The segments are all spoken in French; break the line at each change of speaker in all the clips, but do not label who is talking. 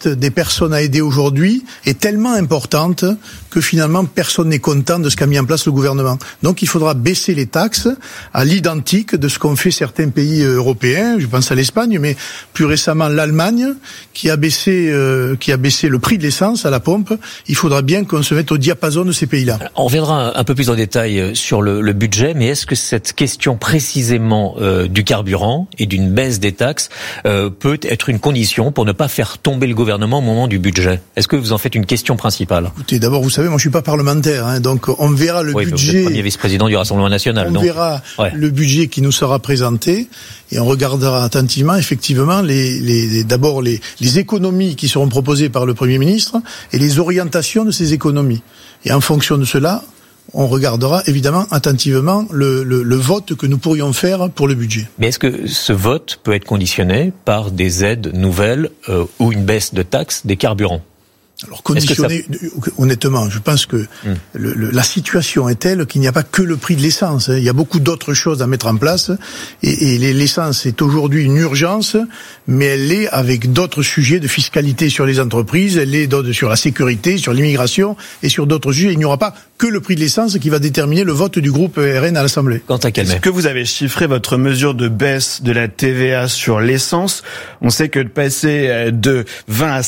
liste des personnes à aider aujourd'hui est tellement importante que finalement personne n'est content de ce qu'a mis en place le gouvernement. Donc il faudra baisser les taxes à l'identique de ce qu'ont fait certains pays européens, je pense à l'Espagne, mais plus récemment l'Allemagne qui a baissé le prix de l'essence à la pompe. Il faudra bien qu'on se mette au diapason de ces pays-là.
On reviendra un peu plus en détail sur le budget, mais est-ce que cette question précisément du carburant et d'une baisse des taxes peut être une condition pour ne pas faire tomber le gouvernement au moment du budget? Est-ce que vous en faites une question principale?
Écoutez, d'abord, vous savez, moi je suis pas parlementaire, donc on verra le budget.
Vous êtes premier vice-président du Rassemblement national.
On verra le budget qui nous sera présenté et on regardera attentivement, effectivement, d'abord les économies qui seront proposées par le Premier ministre et les orientations de ces économies. Et en fonction de cela, on regardera évidemment attentivement le vote que nous pourrions faire pour le budget.
Mais est-ce que ce vote peut être conditionné par des aides nouvelles ou une baisse de taxes des carburants?
Alors conditionné, honnêtement, je pense que la situation est telle qu'il n'y a pas que le prix de l'essence. Il y a beaucoup d'autres choses à mettre en place. Et l'essence est aujourd'hui une urgence, mais elle l'est avec d'autres sujets de fiscalité sur les entreprises, elle l'est sur la sécurité, sur l'immigration et sur d'autres sujets. Il n'y aura pas que le prix de l'essence qui va déterminer le vote du groupe RN à l'Assemblée.
Est-ce que vous avez chiffré votre mesure de baisse de la TVA sur l'essence? On sait que de passer de 20 à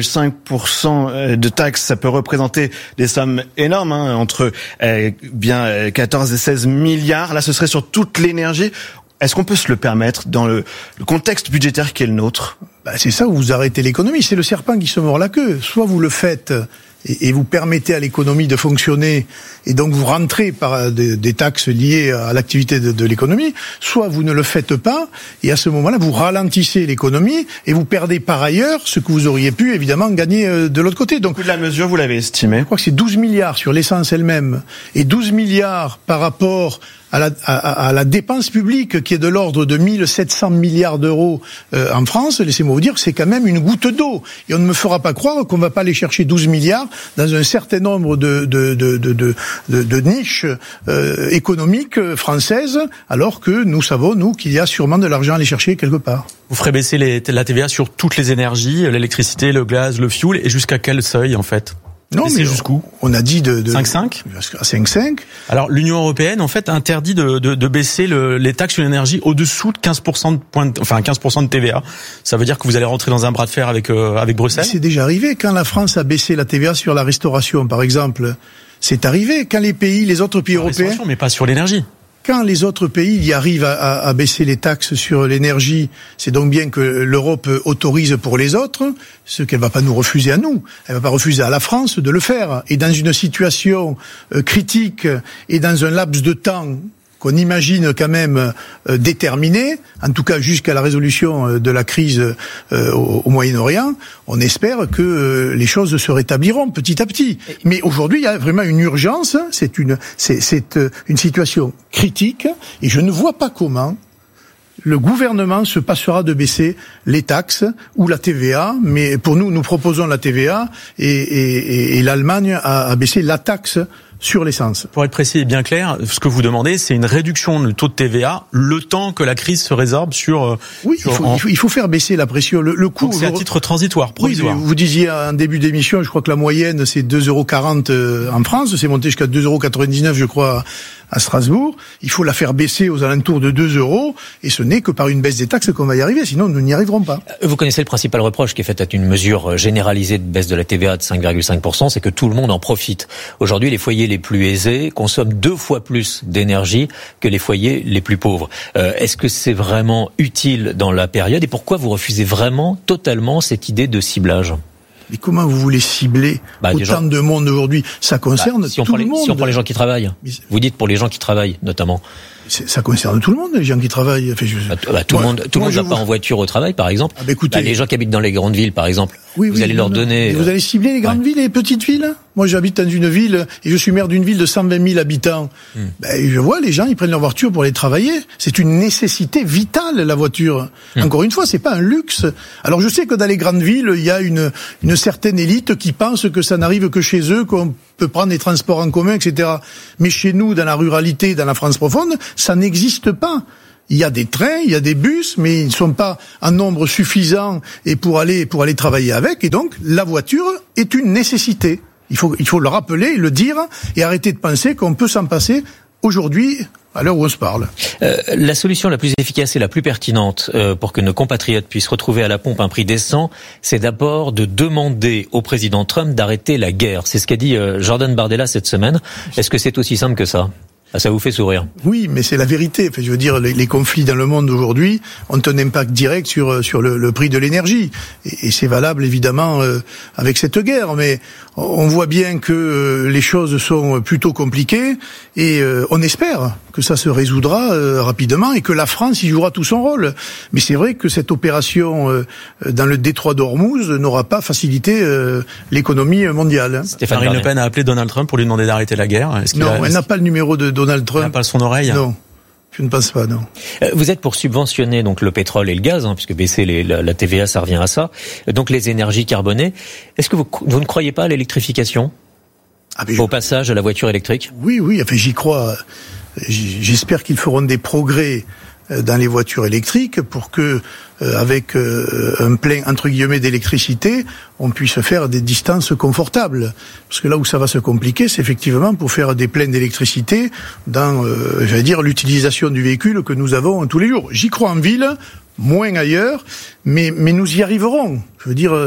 5,5% de taxes, ça peut représenter des sommes énormes, entre 14 et 16 milliards. Là, ce serait sur toute l'énergie. Est-ce qu'on peut se le permettre dans le contexte budgétaire qui est le nôtre?
C'est ça où vous arrêtez l'économie. C'est le serpent qui se mord la queue. Soit vous le faites et vous permettez à l'économie de fonctionner et donc vous rentrez par des taxes liées à l'activité de l'économie, soit vous ne le faites pas et à ce moment-là vous ralentissez l'économie et vous perdez par ailleurs ce que vous auriez pu évidemment gagner de l'autre côté. Donc
le coût de la mesure, vous l'avez estimé?
Je crois que c'est 12 milliards sur l'essence elle-même et 12 milliards par rapport à la dépense publique qui est de l'ordre de 1700 milliards d'euros en France. Laissez-moi vous dire que c'est quand même une goutte d'eau. Et on ne me fera pas croire qu'on va pas aller chercher 12 milliards dans un certain nombre de niches économiques françaises, alors que nous savons, nous, qu'il y a sûrement de l'argent à aller chercher quelque part.
Vous ferez baisser la TVA sur toutes les énergies, l'électricité, le gaz, le fioul, et jusqu'à quel seuil en fait?
Non, mais
jusqu'où?
On a dit de
5,5
à 5,5.
Alors l'Union européenne en fait interdit de baisser les taxes sur l'énergie au-dessous de 15% de TVA. Ça veut dire que vous allez rentrer dans un bras de fer avec Bruxelles?
C'est déjà arrivé quand la France a baissé la TVA sur la restauration par exemple. C'est arrivé quand les autres pays européens,
mais pas sur l'énergie.
Quand les autres pays y arrivent à baisser les taxes sur l'énergie, c'est donc bien que l'Europe autorise pour les autres, ce qu'elle va pas nous refuser à nous. Elle va pas refuser à la France de le faire. Et dans une situation critique et dans un laps de temps qu'on imagine quand même déterminé, en tout cas jusqu'à la résolution de la crise au Moyen-Orient, on espère que les choses se rétabliront petit à petit. Mais aujourd'hui, il y a vraiment une urgence, c'est une situation critique, et je ne vois pas comment le gouvernement se passera de baisser les taxes ou la TVA, mais pour nous proposons la TVA et l'Allemagne a baissé la taxe sur l'essence.
Pour être précis et bien clair, ce que vous demandez, c'est une réduction du taux de TVA le temps que la crise se résorbe sur...
Oui, il faut faire baisser la pression. Le coût...
Donc c'est à titre transitoire, provisoire.
Oui, vous disiez en début d'émission, je crois que la moyenne c'est 2,40 € en France, c'est monté jusqu'à 2,99 € je crois à Strasbourg. Il faut la faire baisser aux alentours de 2 € et ce n'est que par une baisse des taxes qu'on va y arriver, sinon nous n'y arriverons pas.
Vous connaissez le principal reproche qui est fait à une mesure généralisée de baisse de la TVA de 5,5%, c'est que tout le monde en profite. Aujourd'hui, les foyers les plus aisés consomment 2 fois plus d'énergie que les foyers les plus pauvres. Est-ce que c'est vraiment utile dans la période et pourquoi vous refusez vraiment totalement cette idée de ciblage?
Mais comment vous voulez cibler autant de monde aujourd'hui? Ça concerne tout le monde.
Si on prend les gens qui travaillent, vous dites pour les gens qui travaillent notamment.
Ça concerne tout le monde, les gens qui travaillent. Enfin,
tout le monde ne va pas en voiture au travail, par exemple.
Écoutez,
les gens qui habitent dans les grandes villes, par exemple. Vous allez leur donner.
Vous allez cibler les grandes villes et les petites villes. Moi, j'habite dans une ville et je suis maire d'une ville de 120 000 habitants. Je vois les gens, ils prennent leur voiture pour aller travailler. C'est une nécessité vitale, la voiture. Encore une fois, c'est pas un luxe. Alors, je sais que dans les grandes villes, il y a une certaine élite qui pense que ça n'arrive que chez eux, qu'on peut prendre les transports en commun, etc. Mais chez nous, dans la ruralité, dans la France profonde, ça n'existe pas. Il y a des trains, il y a des bus, mais ils ne sont pas en nombre suffisant et pour aller travailler avec. Et donc, la voiture est une nécessité. Il faut le rappeler, le dire et arrêter de penser qu'on peut s'en passer aujourd'hui, à l'heure où on se parle.
La solution la plus efficace et la plus pertinente pour que nos compatriotes puissent retrouver à la pompe un prix décent, c'est d'abord de demander au président Trump d'arrêter la guerre. C'est ce qu'a dit Jordan Bardella cette semaine. Est-ce que c'est aussi simple que ça ? Ah, ça vous fait sourire.
Oui, mais c'est la vérité. Enfin, je veux dire, les conflits dans le monde aujourd'hui ont un impact direct sur le prix de l'énergie. Et c'est valable, évidemment, avec cette guerre. Mais on voit bien que les choses sont plutôt compliquées et on espère que ça se résoudra rapidement et que la France y jouera tout son rôle. Mais c'est vrai que cette opération dans le détroit d'Ormuz n'aura pas facilité l'économie mondiale.
Marine Le Pen a appelé Donald Trump pour lui demander d'arrêter la guerre.
Non, elle n'a pas le numéro de Donald Trump.
Elle n'a pas son oreille.
Non. Je ne pense pas, non.
Vous êtes pour subventionner donc le pétrole et le gaz, puisque baisser la TVA, ça revient à ça. Donc les énergies carbonées. Est-ce que vous ne croyez pas à l'électrification au passage à la voiture électrique?
Oui. Enfin, j'y crois. J'espère qu'ils feront des progrès dans les voitures électriques pour que, avec un plein entre guillemets d'électricité, on puisse faire des distances confortables. Parce que là où ça va se compliquer, c'est effectivement pour faire des pleins d'électricité dans, l'utilisation du véhicule que nous avons tous les jours. J'y crois en ville, moins ailleurs, mais nous y arriverons. Je veux dire,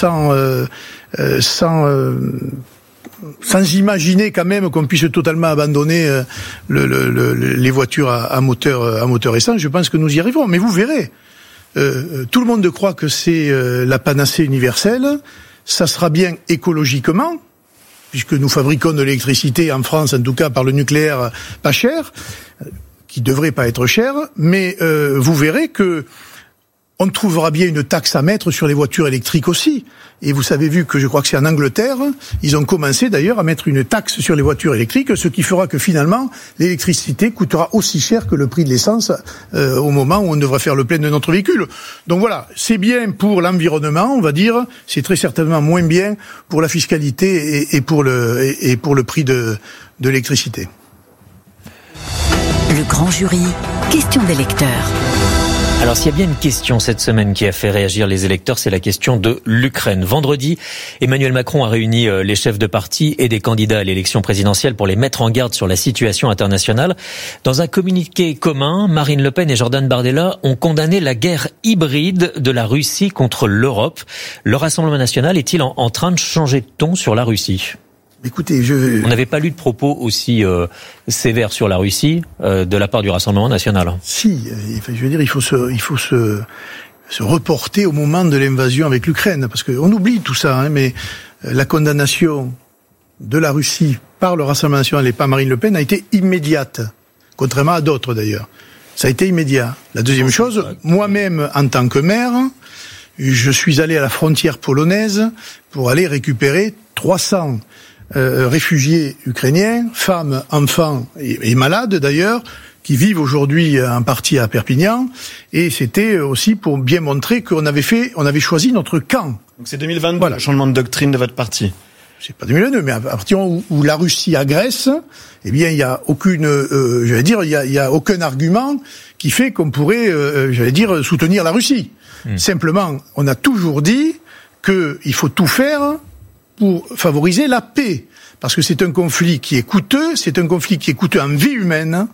sans imaginer quand même qu'on puisse totalement abandonner les voitures à moteur essence, je pense que nous y arriverons. Mais vous verrez, tout le monde croit que c'est la panacée universelle. Ça sera bien écologiquement, puisque nous fabriquons de l'électricité en France, en tout cas par le nucléaire pas cher, qui devrait pas être cher. Mais vous verrez que on trouvera bien une taxe à mettre sur les voitures électriques aussi. Et vous avez vu que je crois que c'est en Angleterre, ils ont commencé d'ailleurs à mettre une taxe sur les voitures électriques, ce qui fera que finalement l'électricité coûtera aussi cher que le prix de l'essence au moment où on devra faire le plein de notre véhicule. Donc voilà, c'est bien pour l'environnement, on va dire, c'est très certainement moins bien pour la fiscalité et pour le prix de l'électricité.
Le grand jury, question des lecteurs.
Alors s'il y a bien une question cette semaine qui a fait réagir les électeurs, c'est la question de l'Ukraine. Vendredi, Emmanuel Macron a réuni les chefs de parti et des candidats à l'élection présidentielle pour les mettre en garde sur la situation internationale. Dans un communiqué commun, Marine Le Pen et Jordan Bardella ont condamné la guerre hybride de la Russie contre l'Europe. Le Rassemblement national est-il en train de changer de ton sur la Russie ?
Écoutez,
on n'avait pas lu de propos aussi sévères sur la Russie de la part du Rassemblement national.
Si, je veux dire, il faut se reporter au moment de l'invasion avec l'Ukraine, parce qu'on oublie tout ça, mais la condamnation de la Russie par le Rassemblement national et par Marine Le Pen a été immédiate, contrairement à d'autres d'ailleurs. Ça a été immédiat. La deuxième chose, moi-même en tant que maire, je suis allé à la frontière polonaise pour aller récupérer 300 réfugiés ukrainiens, femmes, enfants et malades d'ailleurs, qui vivent aujourd'hui en partie à Perpignan, et c'était aussi pour bien montrer qu'on avait choisi notre camp.
Donc c'est 2022, voilà. Le changement de doctrine de votre parti.
C'est pas 2022, mais à partir où la Russie agresse, eh bien il y a il y a aucun argument qui fait qu'on pourrait, soutenir la Russie. Simplement, on a toujours dit qu'il faut tout faire pour favoriser la paix. Parce que c'est un conflit qui est coûteux, en vie humaine,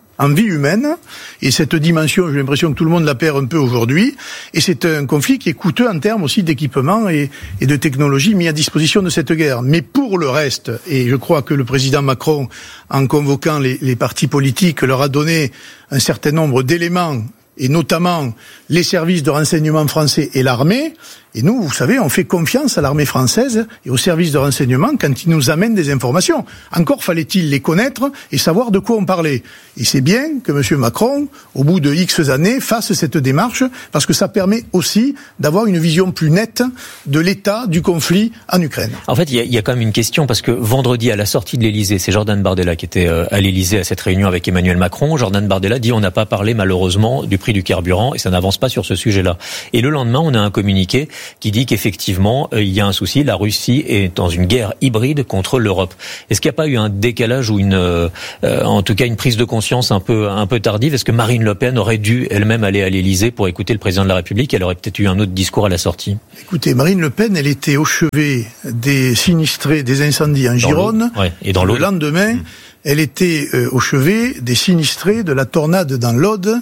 et cette dimension, j'ai l'impression que tout le monde la perd un peu aujourd'hui, et c'est un conflit qui est coûteux en termes aussi d'équipement et de technologie mis à disposition de cette guerre. Mais pour le reste, et je crois que le président Macron, en convoquant les partis politiques, leur a donné un certain nombre d'éléments, et notamment les services de renseignement français et l'armée. Et nous, vous savez, on fait confiance à l'armée française et aux services de renseignement quand ils nous amènent des informations. Encore fallait-il les connaître et savoir de quoi on parlait. Et c'est bien que M. Macron, au bout de X années, fasse cette démarche, parce que ça permet aussi d'avoir une vision plus nette de l'état du conflit en Ukraine.
En fait, il y a quand même une question, parce que vendredi, à la sortie de l'Élysée, c'est Jordan Bardella qui était à l'Élysée à cette réunion avec Emmanuel Macron. Jordan Bardella dit on n'a pas parlé malheureusement du prix du carburant et ça n'avance pas sur ce sujet-là. Et le lendemain, on a un communiqué qui dit qu'effectivement, il y a un souci. La Russie est dans une guerre hybride contre l'Europe. Est-ce qu'il n'y a pas eu un décalage ou en tout cas une prise de conscience un peu tardive? Est-ce que Marine Le Pen aurait dû elle-même aller à l'Élysée pour écouter le président de la République? Elle aurait peut-être eu un autre discours à la sortie.
Écoutez, Marine Le Pen, elle était au chevet des sinistrés des incendies en Gironde.
Et dans l'Aude.
Le lendemain, elle était au chevet des sinistrés de la tornade dans l'Aude.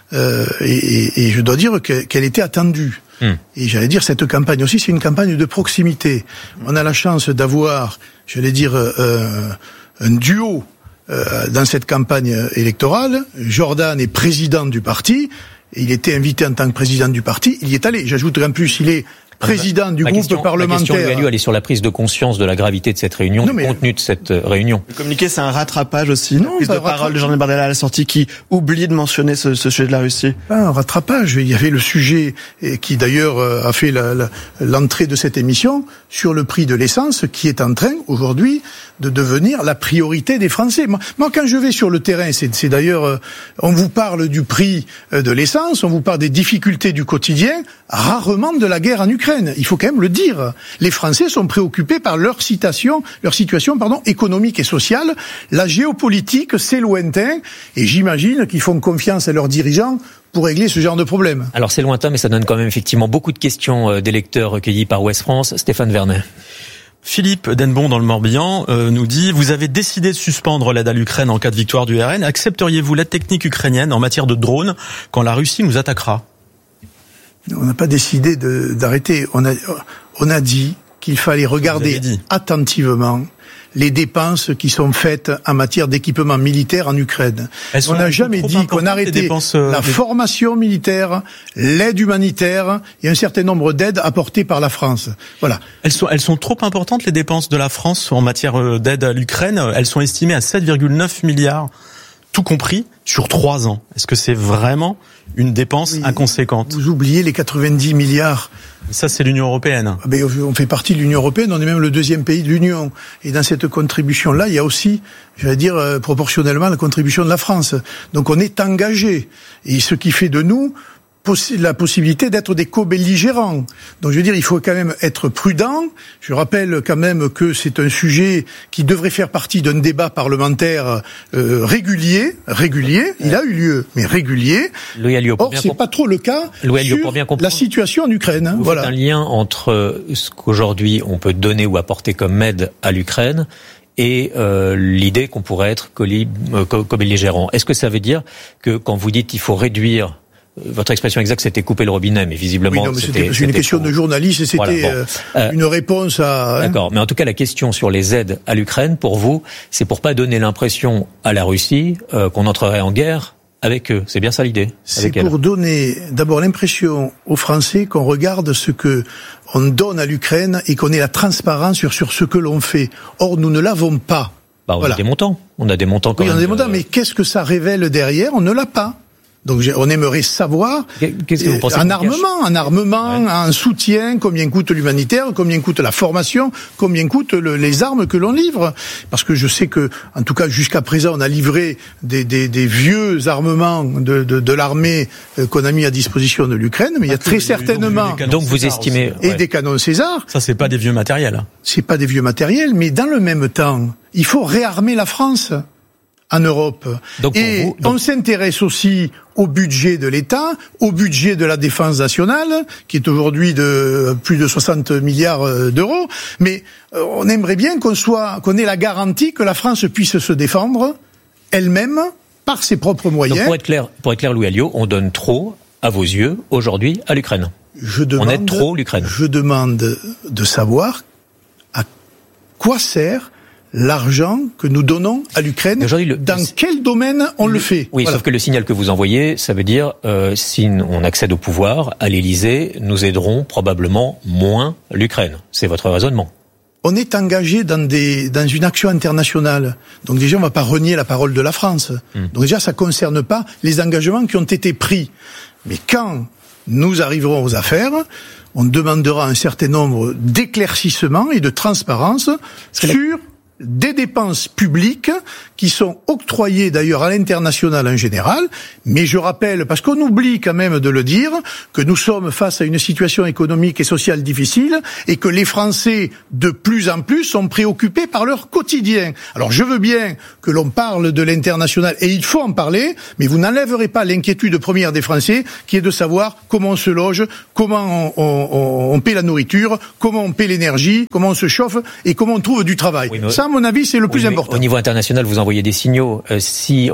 Et je dois dire qu'elle était attendue. Et j'allais dire, cette campagne aussi, c'est une campagne de proximité. On a la chance d'avoir, j'allais dire, un duo dans cette campagne électorale. Jordan est président du parti. Et il était invité en tant que président du parti. Il y est allé. J'ajoute qu'en plus, il est président du groupe parlementaire.
La question, elle est sur la prise de conscience de la gravité de cette réunion, du contenu de cette réunion.
Le communiqué, c'est un rattrapage aussi. Non, prise de parole de Jordan Bardella à la sortie qui oublie de mentionner ce sujet de la Russie.
Pas un rattrapage. Il y avait le sujet qui d'ailleurs a fait l'entrée de cette émission sur le prix de l'essence qui est en train aujourd'hui de devenir la priorité des Français. Moi, quand je vais sur le terrain, c'est d'ailleurs, on vous parle du prix de l'essence, on vous parle des difficultés du quotidien, rarement de la guerre en Ukraine. Il faut quand même le dire. Les Français sont préoccupés par leur situation, économique et sociale. La géopolitique, c'est lointain, et j'imagine qu'ils font confiance à leurs dirigeants pour régler ce genre de problème.
Alors c'est lointain, mais ça donne quand même effectivement beaucoup de questions d'électeurs recueillis par Ouest France. Stéphane Vernet.
Philippe Denbon dans le Morbihan nous dit: vous avez décidé de suspendre l'aide à l'Ukraine en cas de victoire du RN. Accepteriez-vous l'aide technique ukrainienne en matière de drones quand la Russie nous attaquera?
On n'a pas décidé d'arrêter. On a dit qu'il fallait regarder attentivement les dépenses qui sont faites en matière d'équipement militaire en Ukraine. On n'a jamais dit qu'on arrêtait la formation militaire, l'aide humanitaire et un certain nombre d'aides apportées par la France. Voilà.
Elles sont trop importantes, les dépenses de la France en matière d'aide à l'Ukraine. Elles sont estimées à 7,9 milliards, tout compris, sur 3 ans. Est-ce que c'est vraiment une dépense inconséquente?
Vous oubliez les 90 milliards.
Ça, c'est l'Union européenne.
Mais on fait partie de l'Union européenne, on est même le 2e pays de l'Union. Et dans cette contribution-là, il y a aussi, j'allais dire, proportionnellement, la contribution de la France. Donc on est engagé. Et ce qui fait de nous la possibilité d'être des co-belligérants. Donc je veux dire, il faut quand même être prudent. Je rappelle quand même que c'est un sujet qui devrait faire partie d'un débat parlementaire régulier. Il a eu lieu, mais régulier. Or, c'est pas trop le cas sur la situation en Ukraine.
Vous faites un lien entre ce qu'aujourd'hui on peut donner ou apporter comme aide à l'Ukraine et l'idée qu'on pourrait être co-belligérant. Est-ce que ça veut dire que quand vous dites qu'il faut réduire, votre expression exacte, c'était couper le robinet, mais visiblement...
Oui, non, mais c'était une question de journaliste et c'était une réponse à...
D'accord, mais en tout cas, la question sur les aides à l'Ukraine, pour vous, c'est pour pas donner l'impression à la Russie qu'on entrerait en guerre avec eux. C'est bien ça l'idée?
C'est pour donner d'abord l'impression aux Français qu'on regarde ce que on donne à l'Ukraine et qu'on ait la transparence sur ce que l'on fait. Or, nous ne l'avons pas.
On a des montants. On a des montants quand même.
Oui, on a des montants, mais qu'est-ce que ça révèle derrière? On ne l'a pas. Donc on aimerait savoir en armement, en soutien, combien coûte l'humanitaire, combien coûte la formation, combien coûtent les armes que l'on livre. Parce que je sais que, en tout cas jusqu'à présent, on a livré des vieux armements de l'armée qu'on a mis à disposition de l'Ukraine, mais il y a très certainement...
Donc vous estimez...
Et des canons César.
Ça, c'est pas des vieux matériels.
C'est pas des vieux matériels, mais dans le même temps, il faut réarmer la France en Europe. On s'intéresse aussi au budget de l'État, au budget de la défense nationale, qui est aujourd'hui de plus de 60 milliards d'euros. Mais on aimerait bien qu'on ait la garantie que la France puisse se défendre elle-même par ses propres moyens.
Donc pour être clair, Louis Alliot, on donne trop, à vos yeux, aujourd'hui, à l'Ukraine. On aide trop l'Ukraine.
Je demande de savoir à quoi sert l'argent que nous donnons à l'Ukraine, dans quel domaine on le fait.
Oui, sauf que le signal que vous envoyez, ça veut dire, si on accède au pouvoir, à l'Élysée, nous aiderons probablement moins l'Ukraine. C'est votre raisonnement.
On est engagé dans une action internationale. Donc déjà, on ne va pas renier la parole de la France. Donc déjà, ça ne concerne pas les engagements qui ont été pris. Mais quand nous arriverons aux affaires, on demandera un certain nombre d'éclaircissements et de transparence sur des dépenses publiques qui sont octroyées d'ailleurs à l'international en général. Mais je rappelle, parce qu'on oublie quand même de le dire, que nous sommes face à une situation économique et sociale difficile et que les Français, de plus en plus, sont préoccupés par leur quotidien. Alors je veux bien que l'on parle de l'international, et il faut en parler, mais vous n'enlèverez pas l'inquiétude première des Français, qui est de savoir comment on se loge, comment on paie la nourriture, comment on paie l'énergie, comment on se chauffe et comment on trouve du travail. Oui, ça, à mon avis, c'est le plus important.
Au niveau international, vous envoyez des signaux. Si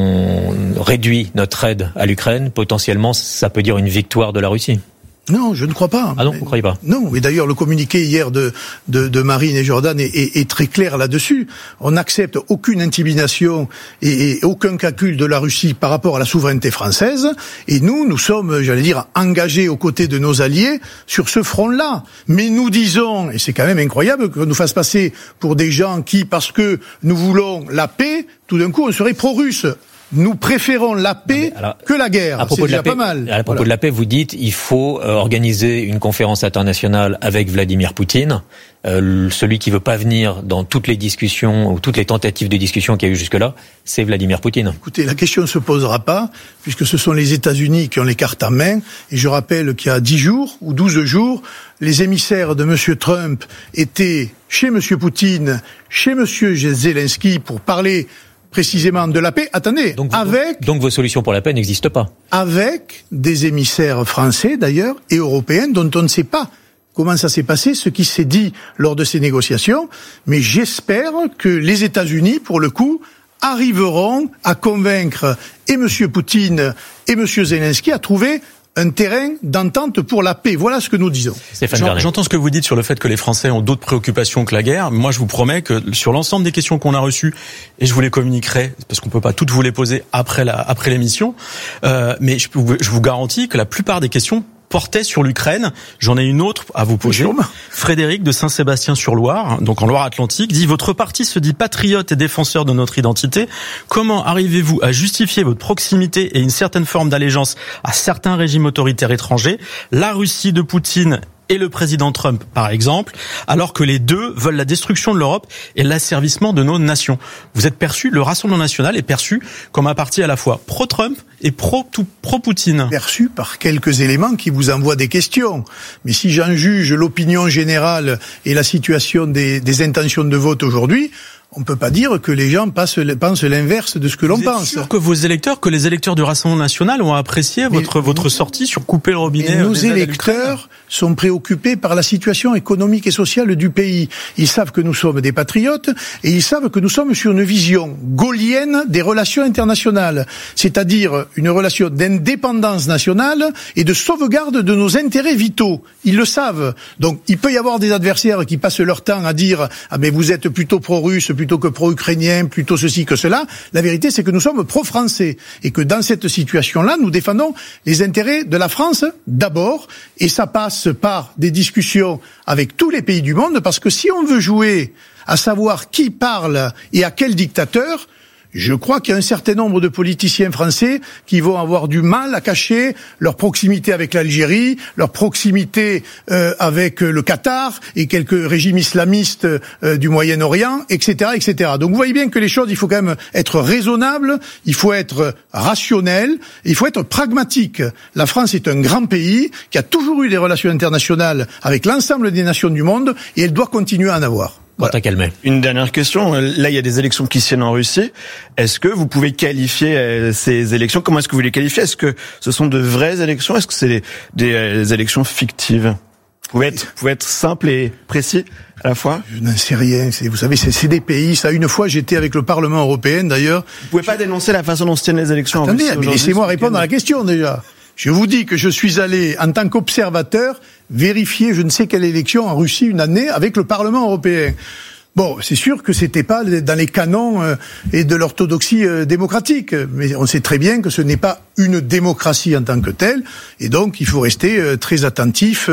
on réduit notre aide à l'Ukraine, potentiellement, ça peut dire une victoire de la Russie.
Non, je ne crois pas.
Ah non, vous ne croyez pas?
Non, et d'ailleurs le communiqué hier de Marine et Jordan est très clair là-dessus. On n'accepte aucune intimidation et aucun calcul de la Russie par rapport à la souveraineté française. Et nous sommes, j'allais dire, engagés aux côtés de nos alliés sur ce front-là. Mais nous disons, et c'est quand même incroyable qu'on nous fasse passer pour des gens qui, parce que nous voulons la paix, tout d'un coup on serait pro-russe. Nous préférons la paix que la guerre. C'est déjà pas mal.
À propos de la paix, vous dites il faut organiser une conférence internationale avec Vladimir Poutine. Celui qui veut pas venir dans toutes les discussions ou toutes les tentatives de discussion qu'il y a eu jusque-là, c'est Vladimir Poutine.
Écoutez, la question ne se posera pas, puisque ce sont les États-Unis qui ont les cartes en main. Et je rappelle qu'il y a 10 jours ou 12 jours, les émissaires de M. Trump étaient chez M. Poutine, chez M. Zelensky pour parler précisément de la paix. Attendez,
donc vos solutions pour la paix n'existent pas.
Avec des émissaires français d'ailleurs et européens dont on ne sait pas comment ça s'est passé, ce qui s'est dit lors de ces négociations. Mais j'espère que les États-Unis, pour le coup, arriveront à convaincre et M. Poutine et M. Zelensky à trouver un terrain d'entente pour la paix. Voilà ce que nous disons.
J'entends ce que vous dites sur le fait que les Français ont d'autres préoccupations que la guerre. Moi, je vous promets que sur l'ensemble des questions qu'on a reçues, et je vous les communiquerai, parce qu'on peut pas toutes vous les poser après l'émission, mais je vous garantis que la plupart des questions portait sur l'Ukraine. J'en ai une autre à vous poser. Frédéric de Saint-Sébastien-sur-Loire, donc en Loire-Atlantique, dit « Votre parti se dit patriote et défenseur de notre identité. Comment arrivez-vous à justifier votre proximité et une certaine forme d'allégeance à certains régimes autoritaires étrangers, la Russie de Poutine et le président Trump, par exemple, alors que les deux veulent la destruction de l'Europe et l'asservissement de nos nations. Vous êtes perçu, le Rassemblement national est perçu comme un parti à la fois pro-Trump et pro-Poutine.
Perçu par quelques éléments qui vous envoient des questions. Mais si j'en juge l'opinion générale et la situation des intentions de vote aujourd'hui, on peut pas dire que les gens pensent l'inverse de ce que l'on pense.
Vous êtes sûr que que les électeurs du Rassemblement national ont apprécié votre sortie sur couper le robinet?
Nos électeurs sont préoccupés par la situation économique et sociale du pays. Ils savent que nous sommes des patriotes et ils savent que nous sommes sur une vision gaullienne des relations internationales, c'est-à-dire une relation d'indépendance nationale et de sauvegarde de nos intérêts vitaux. Ils le savent. Donc il peut y avoir des adversaires qui passent leur temps à dire « Ah mais vous êtes plutôt pro-russe, plutôt que pro-ukrainien, plutôt ceci que cela ». La vérité, c'est que nous sommes pro-français et que dans cette situation-là, nous défendons les intérêts de la France d'abord, et ça passe par des discussions avec tous les pays du monde, parce que si on veut jouer à savoir qui parle et à quel dictateur, je crois qu'il y a un certain nombre de politiciens français qui vont avoir du mal à cacher leur proximité avec l'Algérie, leur proximité avec le Qatar et quelques régimes islamistes du Moyen-Orient, etc., etc. Donc vous voyez bien que les choses, il faut quand même être raisonnable, il faut être rationnel, il faut être pragmatique. La France est un grand pays qui a toujours eu des relations internationales avec l'ensemble des nations du monde et elle doit continuer à en avoir.
Voilà.
Une dernière question. Là, il y a des élections qui se tiennent en Russie. Est-ce que vous pouvez qualifier ces élections? Comment est-ce que vous les qualifiez? Est-ce que ce sont de vraies élections? Est-ce que c'est des élections fictives? Vous pouvez être simple et précis à la fois?
Je n'en sais rien. Vous savez, c'est des pays. Ça, une fois, j'étais avec le Parlement européen, d'ailleurs.
Vous pouvez pas dénoncer la façon dont se tiennent les élections en Russie?
Attendez, mais laissez-moi répondre à la question, déjà. Je vous dis que je suis allé, en tant qu'observateur, vérifier je ne sais quelle élection en Russie une année avec le Parlement européen. Bon, c'est sûr que c'était pas dans les canons et de l'orthodoxie démocratique, mais on sait très bien que ce n'est pas une démocratie en tant que telle, et donc il faut rester très attentif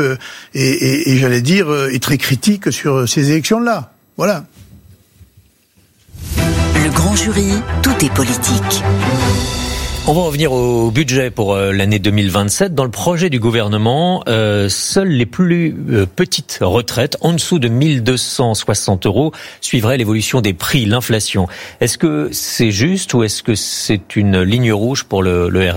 et j'allais dire et très critique sur ces élections-là. Voilà.
Le grand jury, tout est politique.
On va revenir au budget pour l'année 2027. Dans le projet du gouvernement, seules les plus petites retraites, en dessous de 1260 €, suivraient l'évolution des prix, l'inflation. Est-ce que c'est juste ou est-ce que c'est une ligne rouge pour le RN ?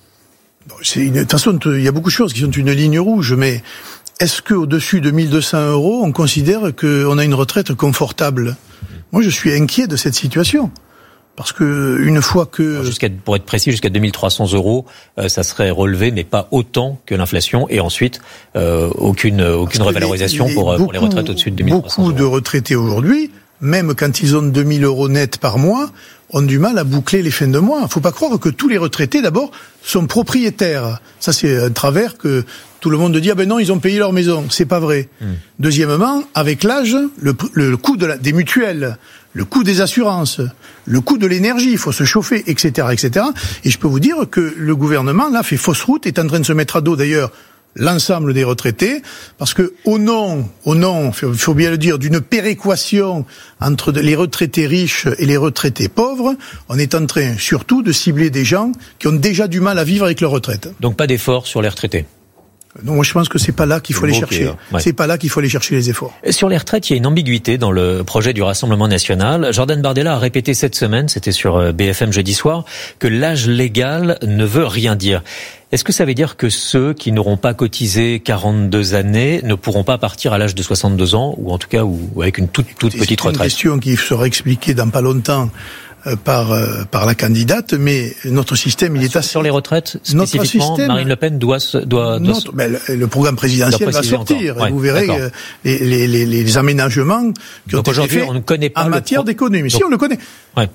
De toute façon, il y a beaucoup de choses qui sont une ligne rouge, mais est-ce qu'au-dessus de 1200 €, on considère qu'on a une retraite confortable ? Moi, je suis inquiet de cette situation. Parce que une fois que...
Pour être précis, jusqu'à 2300 €, ça serait relevé, mais pas autant que l'inflation. Et ensuite, aucune revalorisation pour les retraites au-dessus de 2300 €.
Beaucoup de retraités aujourd'hui, même quand ils ont 2000 € net par mois, ont du mal à boucler les fins de mois. Il ne faut pas croire que tous les retraités, d'abord, sont propriétaires. Ça, c'est un travers que tout le monde dit, ah ben non, ils ont payé leur maison. C'est pas vrai. Deuxièmement, avec l'âge, le coût des mutuelles, le coût des assurances, le coût de l'énergie, il faut se chauffer, etc., etc. Et je peux vous dire que le gouvernement, là, fait fausse route, est en train de se mettre à dos, d'ailleurs, l'ensemble des retraités, parce que au nom, faut bien le dire, d'une péréquation entre les retraités riches et les retraités pauvres, on est en train surtout de cibler des gens qui ont déjà du mal à vivre avec leur retraite.
Donc pas d'effort sur les retraités.
Non, moi je pense que c'est pas là qu'il faut les chercher. Ouais. C'est pas là qu'il faut aller chercher les efforts.
Sur les retraites, il y a une ambiguïté dans le projet du Rassemblement national. Jordan Bardella a répété cette semaine, c'était sur BFM jeudi soir, que l'âge légal ne veut rien dire. Est-ce que ça veut dire que ceux qui n'auront pas cotisé 42 années ne pourront pas partir à l'âge de 62 ans, ou en tout cas ou avec une toute petite retraite ?
C'est une question qui sera expliquée dans pas longtemps par la candidate, mais notre système, il est assez...
Sur les retraites, spécifiquement, Marine Le Pen doit
le programme présidentiel va sortir, et vous verrez les aménagements qui ont été faits en matière d'économie. Si, on le connaît.
Ouais.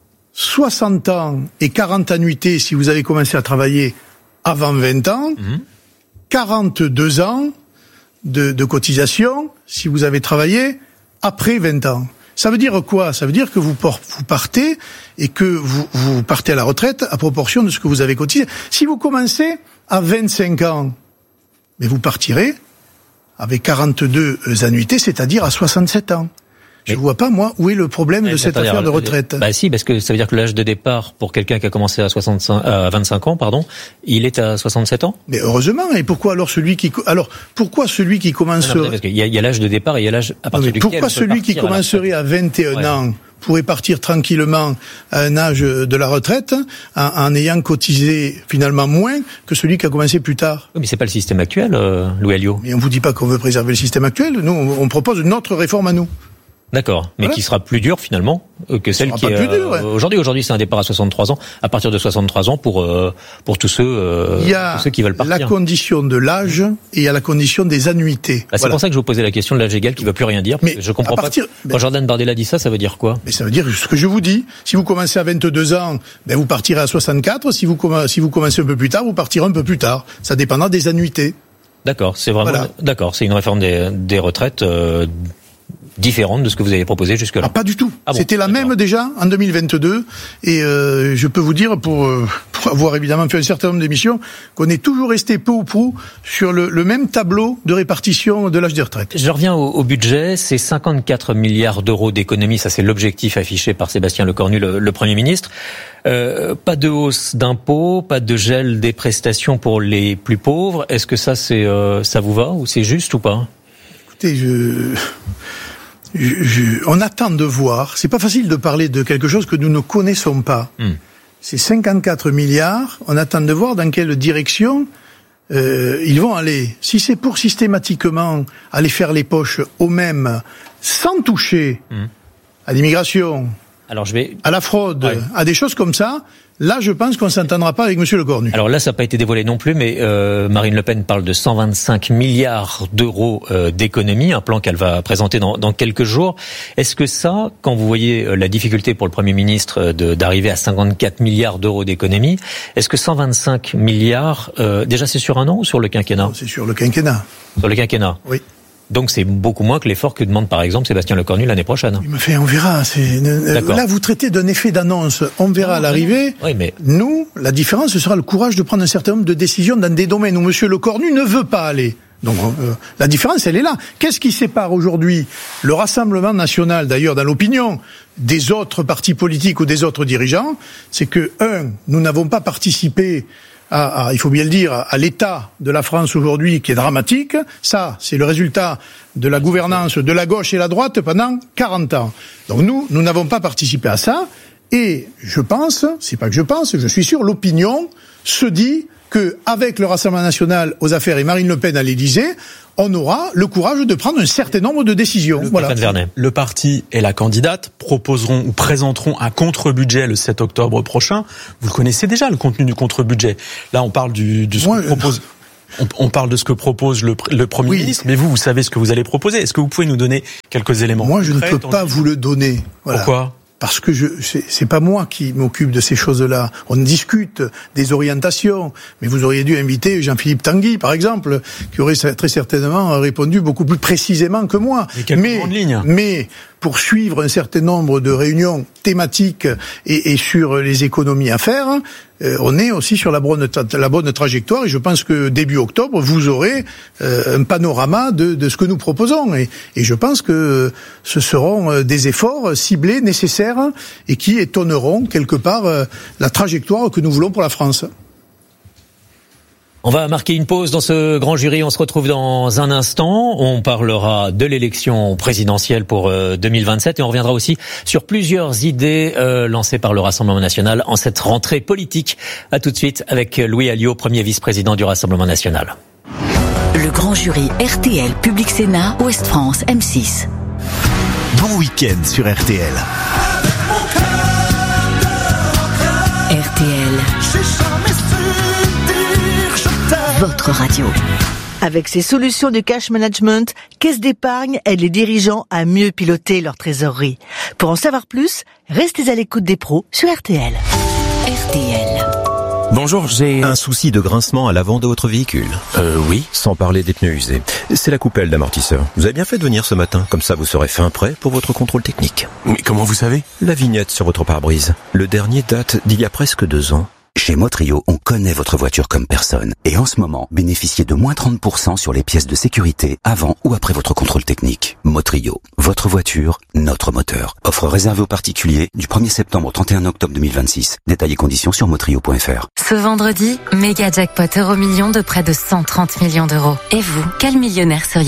60 ans et 40 annuités si vous avez commencé à travailler avant 20 ans, 42 ans de cotisation si vous avez travaillé après 20 ans. Ça veut dire quoi ? Ça veut dire que vous partez et que vous partez à la retraite à proportion de ce que vous avez cotisé. Si vous commencez à 25 ans, mais vous partirez avec 42 annuités, c'est-à-dire à 67 ans. Je ne vois pas, moi, où est le problème de cette affaire de retraite.
Bah si, parce que ça veut dire que l'âge de départ pour quelqu'un qui a commencé à 25 ans, il est à 67 ans.
Mais heureusement. Et pourquoi alors pourquoi celui qui commencerait...
Parce qu'il y a l'âge de départ et il y a l'âge à partir duquel
pourquoi celui qui commencerait à 21 ans pourrait partir tranquillement à un âge de la retraite en ayant cotisé finalement moins que celui qui a commencé plus tard.
Oui, mais c'est pas le système actuel, Louis Alliot.
Mais on vous dit pas qu'on veut préserver le système actuel. Nous, on propose notre réforme à nous.
D'accord, mais qui sera plus dure finalement que celle qui est aujourd'hui. Aujourd'hui, c'est un départ à 63 ans. À partir de 63 ans, pour tous ceux qui veulent partir.
Il y a la condition de l'âge et il y a la condition des annuités.
C'est pour ça que je vous posais la question de l'âge égal, qui ne veut plus rien dire. Mais je comprends pas. Quand Jordan Bardella dit ça, ça veut dire quoi ?
Mais ça veut dire ce que je vous dis. Si vous commencez à 22 ans, vous partirez à 64. Si vous commencez un peu plus tard, vous partirez un peu plus tard. Ça dépendra des annuités.
D'accord, c'est vraiment d'accord. C'est une réforme des retraites. Différente de ce que vous avez proposé jusque-là.
Pas du tout. C'était la même déjà en 2022 et je peux vous dire pour avoir évidemment fait un certain nombre d'émissions qu'on est toujours resté peu ou prou sur le même tableau de répartition de l'âge des retraites.
Je reviens au budget, c'est 54 milliards d'euros d'économie, ça c'est l'objectif affiché par Sébastien Lecornu, le Premier ministre. Pas de hausse d'impôts, pas de gel des prestations pour les plus pauvres. Est-ce que ça vous va ou c'est juste ou pas ?
Écoutez, on attend de voir. C'est pas facile de parler de quelque chose que nous ne connaissons pas. C'est 54 milliards. On attend de voir dans quelle direction ils vont aller. Si c'est pour systématiquement aller faire les poches aux mêmes, sans toucher à l'immigration, à la fraude, à des choses comme ça, là, je pense qu'on s'entendra pas avec Monsieur Lecornu.
Alors là, ça n'a pas été dévoilé non plus, mais Marine Le Pen parle de 125 milliards d'euros d'économie, un plan qu'elle va présenter dans quelques jours. Est-ce que ça, quand vous voyez la difficulté pour le Premier ministre d'arriver à 54 milliards d'euros d'économie, est-ce que 125 milliards, déjà c'est sur un an ou sur le quinquennat ?
Non, c'est sur le quinquennat.
Sur le quinquennat ?
Oui.
Donc c'est beaucoup moins que l'effort que demande par exemple Sébastien Lecornu l'année prochaine.
On verra. Là, vous traitez d'un effet d'annonce. On verra à l'arrivée.
Oui, mais
nous, la différence, ce sera le courage de prendre un certain nombre de décisions dans des domaines où Monsieur Lecornu ne veut pas aller. Donc la différence, elle est là. Qu'est-ce qui sépare aujourd'hui le Rassemblement national, d'ailleurs dans l'opinion, des autres partis politiques ou des autres dirigeants? C'est que, nous n'avons pas participé il faut bien le dire, à l'état de la France aujourd'hui qui est dramatique. Ça, c'est le résultat de la gouvernance de la gauche et la droite pendant 40 ans. Donc nous n'avons pas participé à ça. Et je suis sûr, l'opinion se dit que avec le Rassemblement national aux affaires et Marine Le Pen à l'Élysée, on aura le courage de prendre un certain nombre de décisions.
Le parti et la candidate proposeront ou présenteront un contre-budget le 7 octobre prochain. Vous le connaissez déjà, le contenu du contre-budget. Là, on parle on parle de ce que propose le Premier ministre, mais vous savez ce que vous allez proposer. Est-ce que vous pouvez nous donner quelques éléments?
Moi, je ne peux pas vous le donner. Voilà.
Pourquoi?
Parce que c'est pas moi qui m'occupe de ces choses-là. On discute des orientations, mais vous auriez dû inviter Jean-Philippe Tanguy, par exemple, qui aurait très certainement répondu beaucoup plus précisément que moi. Mais pour suivre un certain nombre de réunions thématiques et sur les économies à faire, on est aussi sur la bonne trajectoire, et je pense que début octobre, vous aurez un panorama de ce que nous proposons. Et je pense que ce seront des efforts ciblés, nécessaires, et qui étonneront quelque part la trajectoire que nous voulons pour la France.
On va marquer une pause dans ce grand jury. On se retrouve dans un instant. On parlera de l'élection présidentielle pour 2027 et on reviendra aussi sur plusieurs idées lancées par le Rassemblement national en cette rentrée politique. À tout de suite avec Louis Alliot, premier vice-président du Rassemblement national.
Le grand jury RTL Public Sénat Ouest France M6.
Bon week-end sur RTL.
RTL. Votre radio.
Avec ses solutions de cash management, Caisse d'épargne aide les dirigeants à mieux piloter leur trésorerie. Pour en savoir plus, restez à l'écoute des pros sur RTL.
RTL.
Bonjour, j'ai un souci de grincement à l'avant de votre véhicule. Oui. Sans parler des pneus usés. C'est la coupelle d'amortisseur. Vous avez bien fait de venir ce matin, comme ça vous serez fin prêt pour votre contrôle technique. Mais comment vous savez? La vignette sur votre pare-brise. Le dernier date d'il y a presque 2 ans.
Chez Motrio, on connaît votre voiture comme personne. Et en ce moment, bénéficiez de moins 30% sur les pièces de sécurité avant ou après votre contrôle technique. Motrio, votre voiture, notre moteur. Offre réservée aux particuliers du 1er septembre au 31 octobre 2026. Détails et conditions sur motrio.fr.
Ce vendredi, méga jackpot Euromillions de près de 130 millions d'euros. Et vous, quel millionnaire seriez-vous ?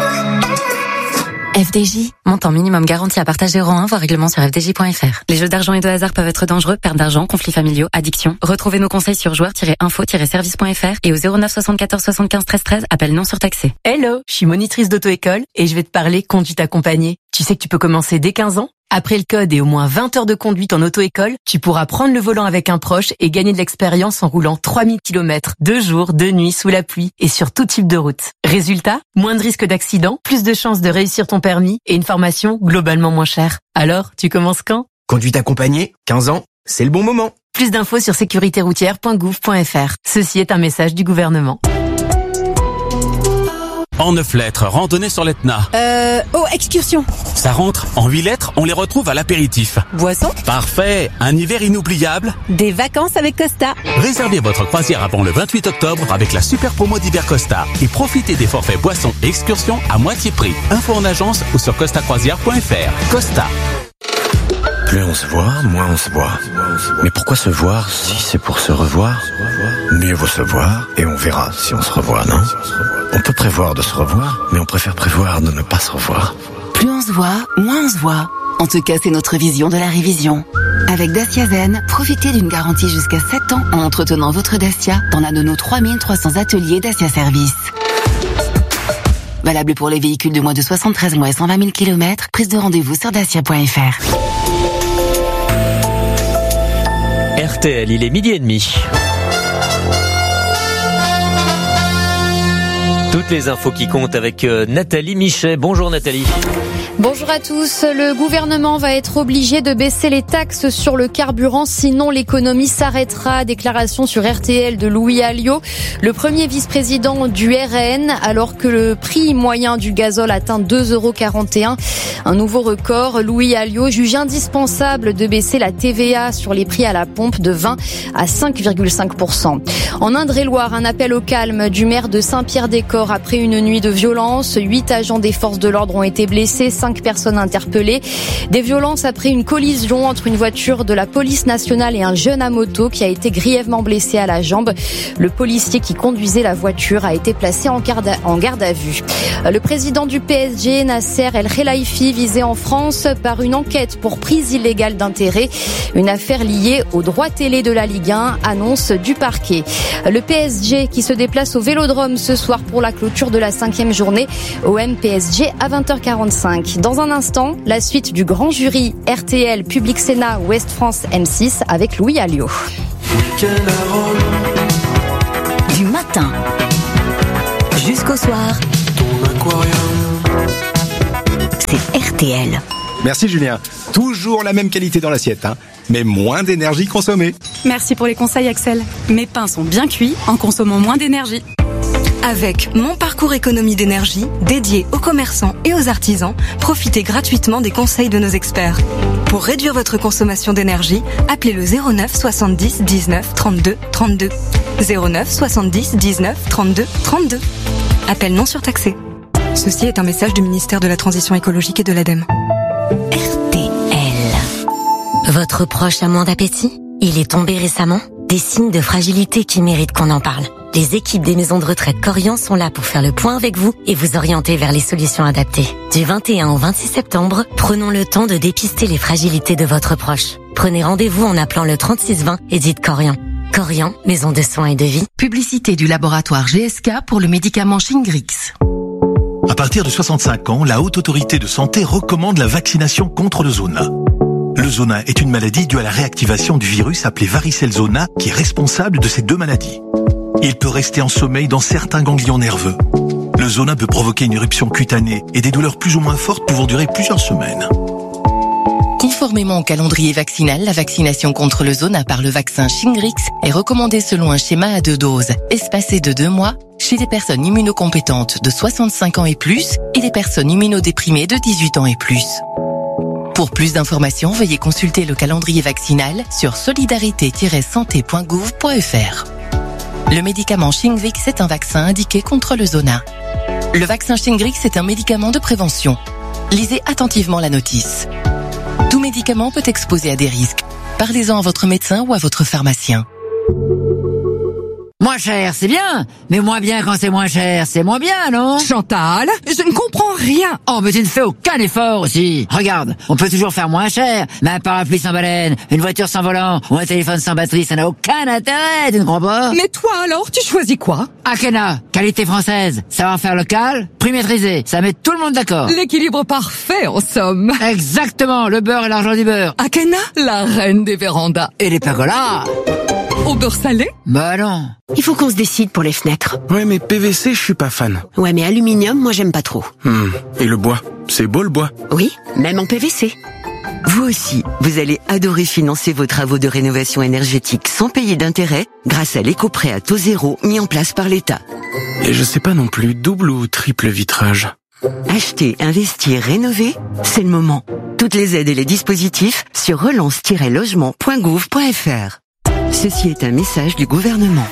FDJ, montant minimum garanti à partager rang 1, voir règlement sur fdj.fr. Les jeux d'argent et de hasard peuvent être dangereux, perte d'argent, conflits familiaux, addiction. Retrouvez nos conseils sur joueurs-info-service.fr et au 09 74 75 13 13, appel non surtaxé.
Hello, je suis monitrice d'auto-école et je vais te parler conduite accompagnée. Tu sais que tu peux commencer dès 15 ans ? Après le code et au moins 20 heures de conduite en auto-école, tu pourras prendre le volant avec un proche et gagner de l'expérience en roulant 3000 km, 2 jours, 2 nuits, sous la pluie et sur tout type de route. Résultat, moins de risques d'accident, plus de chances de réussir ton permis et une formation globalement moins chère. Alors, tu commences quand ?
Conduite accompagnée, 15 ans, c'est le bon moment.
Plus d'infos sur sécuritéroutière.gouv.fr. Ceci est un message du gouvernement.
En 9 lettres, randonnée sur l'Etna.
Excursion.
Ça rentre. En 8 lettres, on les retrouve à l'apéritif.
Boisson.
Parfait. Un hiver inoubliable.
Des vacances avec Costa.
Réservez votre croisière avant le 28 octobre avec la super promo d'hiver Costa. Et profitez des forfaits boissons et excursions à moitié prix. Info en agence ou sur costacroisière.fr. Costa.
Plus on se voit, moins on se voit. Mais pourquoi se voir si c'est pour se revoir ? Mieux vaut se voir et on verra si on se revoit, non ? On peut prévoir de se revoir, mais on préfère prévoir de ne pas se revoir.
Plus on se voit, moins on se voit. En tout cas, c'est notre vision de la révision. Avec Dacia Zen, profitez d'une garantie jusqu'à 7 ans en entretenant votre Dacia dans l'un de nos 3300 ateliers Dacia Service. Valable pour les véhicules de moins de 73 mois et 120 000 km. Prise de rendez-vous sur dacia.fr.
RTL, il est 12h30. Toutes les infos qui comptent avec Nathalie Michet. Bonjour Nathalie.
Bonjour à tous. Le gouvernement va être obligé de baisser les taxes sur le carburant, sinon l'économie s'arrêtera. Déclaration sur RTL de Louis Alliot, le premier vice-président du RN, alors que le prix moyen du gazole atteint 2,41 €. Un nouveau record. Louis Alliot juge indispensable de baisser la TVA sur les prix à la pompe de 20 à 5,5%. En Indre-et-Loire, un appel au calme du maire de Saint-Pierre-des-Corps. morts après une nuit de violence. 8 agents des forces de l'ordre ont été blessés, 5 personnes interpellées. Des violences après une collision entre une voiture de la police nationale et un jeune à moto qui a été grièvement blessé à la jambe. Le policier qui conduisait la voiture a été placé en garde à vue. Le président du PSG, Nasser El Khelaifi, visé en France par une enquête pour prise illégale d'intérêt. Une affaire liée aux droits télé de la Ligue 1, annonce du parquet. Le PSG qui se déplace au Vélodrome ce soir pour la clôture de la 5e journée. OM PSG à 20h45. Dans un instant, la suite du grand jury RTL, Public Sénat, Ouest France M6 avec Louis Alliot.
Du matin jusqu'au soir, c'est RTL.
Merci Julien. Toujours la même qualité dans l'assiette, mais moins d'énergie consommée.
Merci pour les conseils Axel. Mes pains sont bien cuits en consommant moins d'énergie.
Avec Mon Parcours Économie d'énergie, dédié aux commerçants et aux artisans, profitez gratuitement des conseils de nos experts. Pour réduire votre consommation d'énergie, appelez le 09 70 19 32 32. 09 70 19 32 32. Appel non surtaxé. Ceci est un message du ministère de la Transition écologique et de l'ADEME.
Votre proche a moins d'appétit? Il est tombé récemment? Des signes de fragilité qui méritent qu'on en parle. Les équipes des maisons de retraite Corian sont là pour faire le point avec vous et vous orienter vers les solutions adaptées. Du 21 au 26 septembre, prenons le temps de dépister les fragilités de votre proche. Prenez rendez-vous en appelant le 3620 et dites Corian. Corian, maison de soins et de vie.
Publicité du laboratoire GSK pour le médicament Shingrix.
À partir de 65 ans, la Haute Autorité de Santé recommande la vaccination contre le zona. Le zona est une maladie due à la réactivation du virus appelé varicelle zona qui est responsable de ces deux maladies. Il peut rester en sommeil dans certains ganglions nerveux. Le zona peut provoquer une éruption cutanée et des douleurs plus ou moins fortes pouvant durer plusieurs semaines.
Conformément au calendrier vaccinal, la vaccination contre le zona par le vaccin Shingrix est recommandée selon un schéma à 2 doses, espacé de 2 mois, chez les personnes immunocompétentes de 65 ans et plus et les personnes immunodéprimées de 18 ans et plus. Pour plus d'informations, veuillez consulter le calendrier vaccinal sur solidarité-santé.gouv.fr. Le médicament Shingrix est un vaccin indiqué contre le zona. Le vaccin Shingrix est un médicament de prévention. Lisez attentivement la notice. Tout médicament peut exposer à des risques. Parlez-en à votre médecin ou à votre pharmacien.
Moins cher, c'est bien, mais moins bien quand c'est moins cher, c'est moins bien, non?
Chantal, je ne comprends rien.
Oh, mais tu ne fais aucun effort aussi. Regarde, on peut toujours faire moins cher, mais un parapluie sans baleine, une voiture sans volant, ou un téléphone sans batterie, ça n'a aucun intérêt, tu ne crois pas?
Mais toi alors, tu choisis quoi?
Akena, qualité française, savoir-faire local, prix maîtrisé, ça met tout le monde d'accord.
L'équilibre parfait, en somme.
Exactement, le beurre et l'argent du beurre.
Akena, la reine des vérandas.
Et les pergolas.
Au beurre salé?
Bah non.
Il faut qu'on se décide pour les fenêtres.
Ouais, mais PVC, je suis pas fan.
Ouais, mais aluminium, moi j'aime pas trop.
Et le bois? C'est beau le bois?
Oui, même en PVC.
Vous aussi, vous allez adorer financer vos travaux de rénovation énergétique sans payer d'intérêt grâce à l'éco-prêt à taux zéro mis en place par l'État.
Et je sais pas non plus, double ou triple vitrage?
Acheter, investir, rénover, c'est le moment. Toutes les aides et les dispositifs sur relance-logement.gouv.fr. Ceci est un message du gouvernement.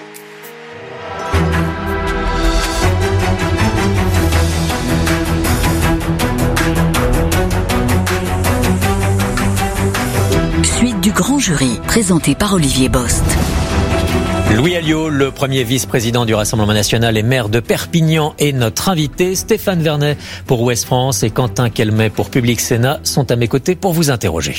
Suite du grand jury, présenté par Olivier Bost.
Louis Alliot, le premier vice-président du Rassemblement national et maire de Perpignan, est notre invité. Stéphane Vernet pour Ouest France et Quentin Kelmet pour Public Sénat sont à mes côtés pour vous interroger.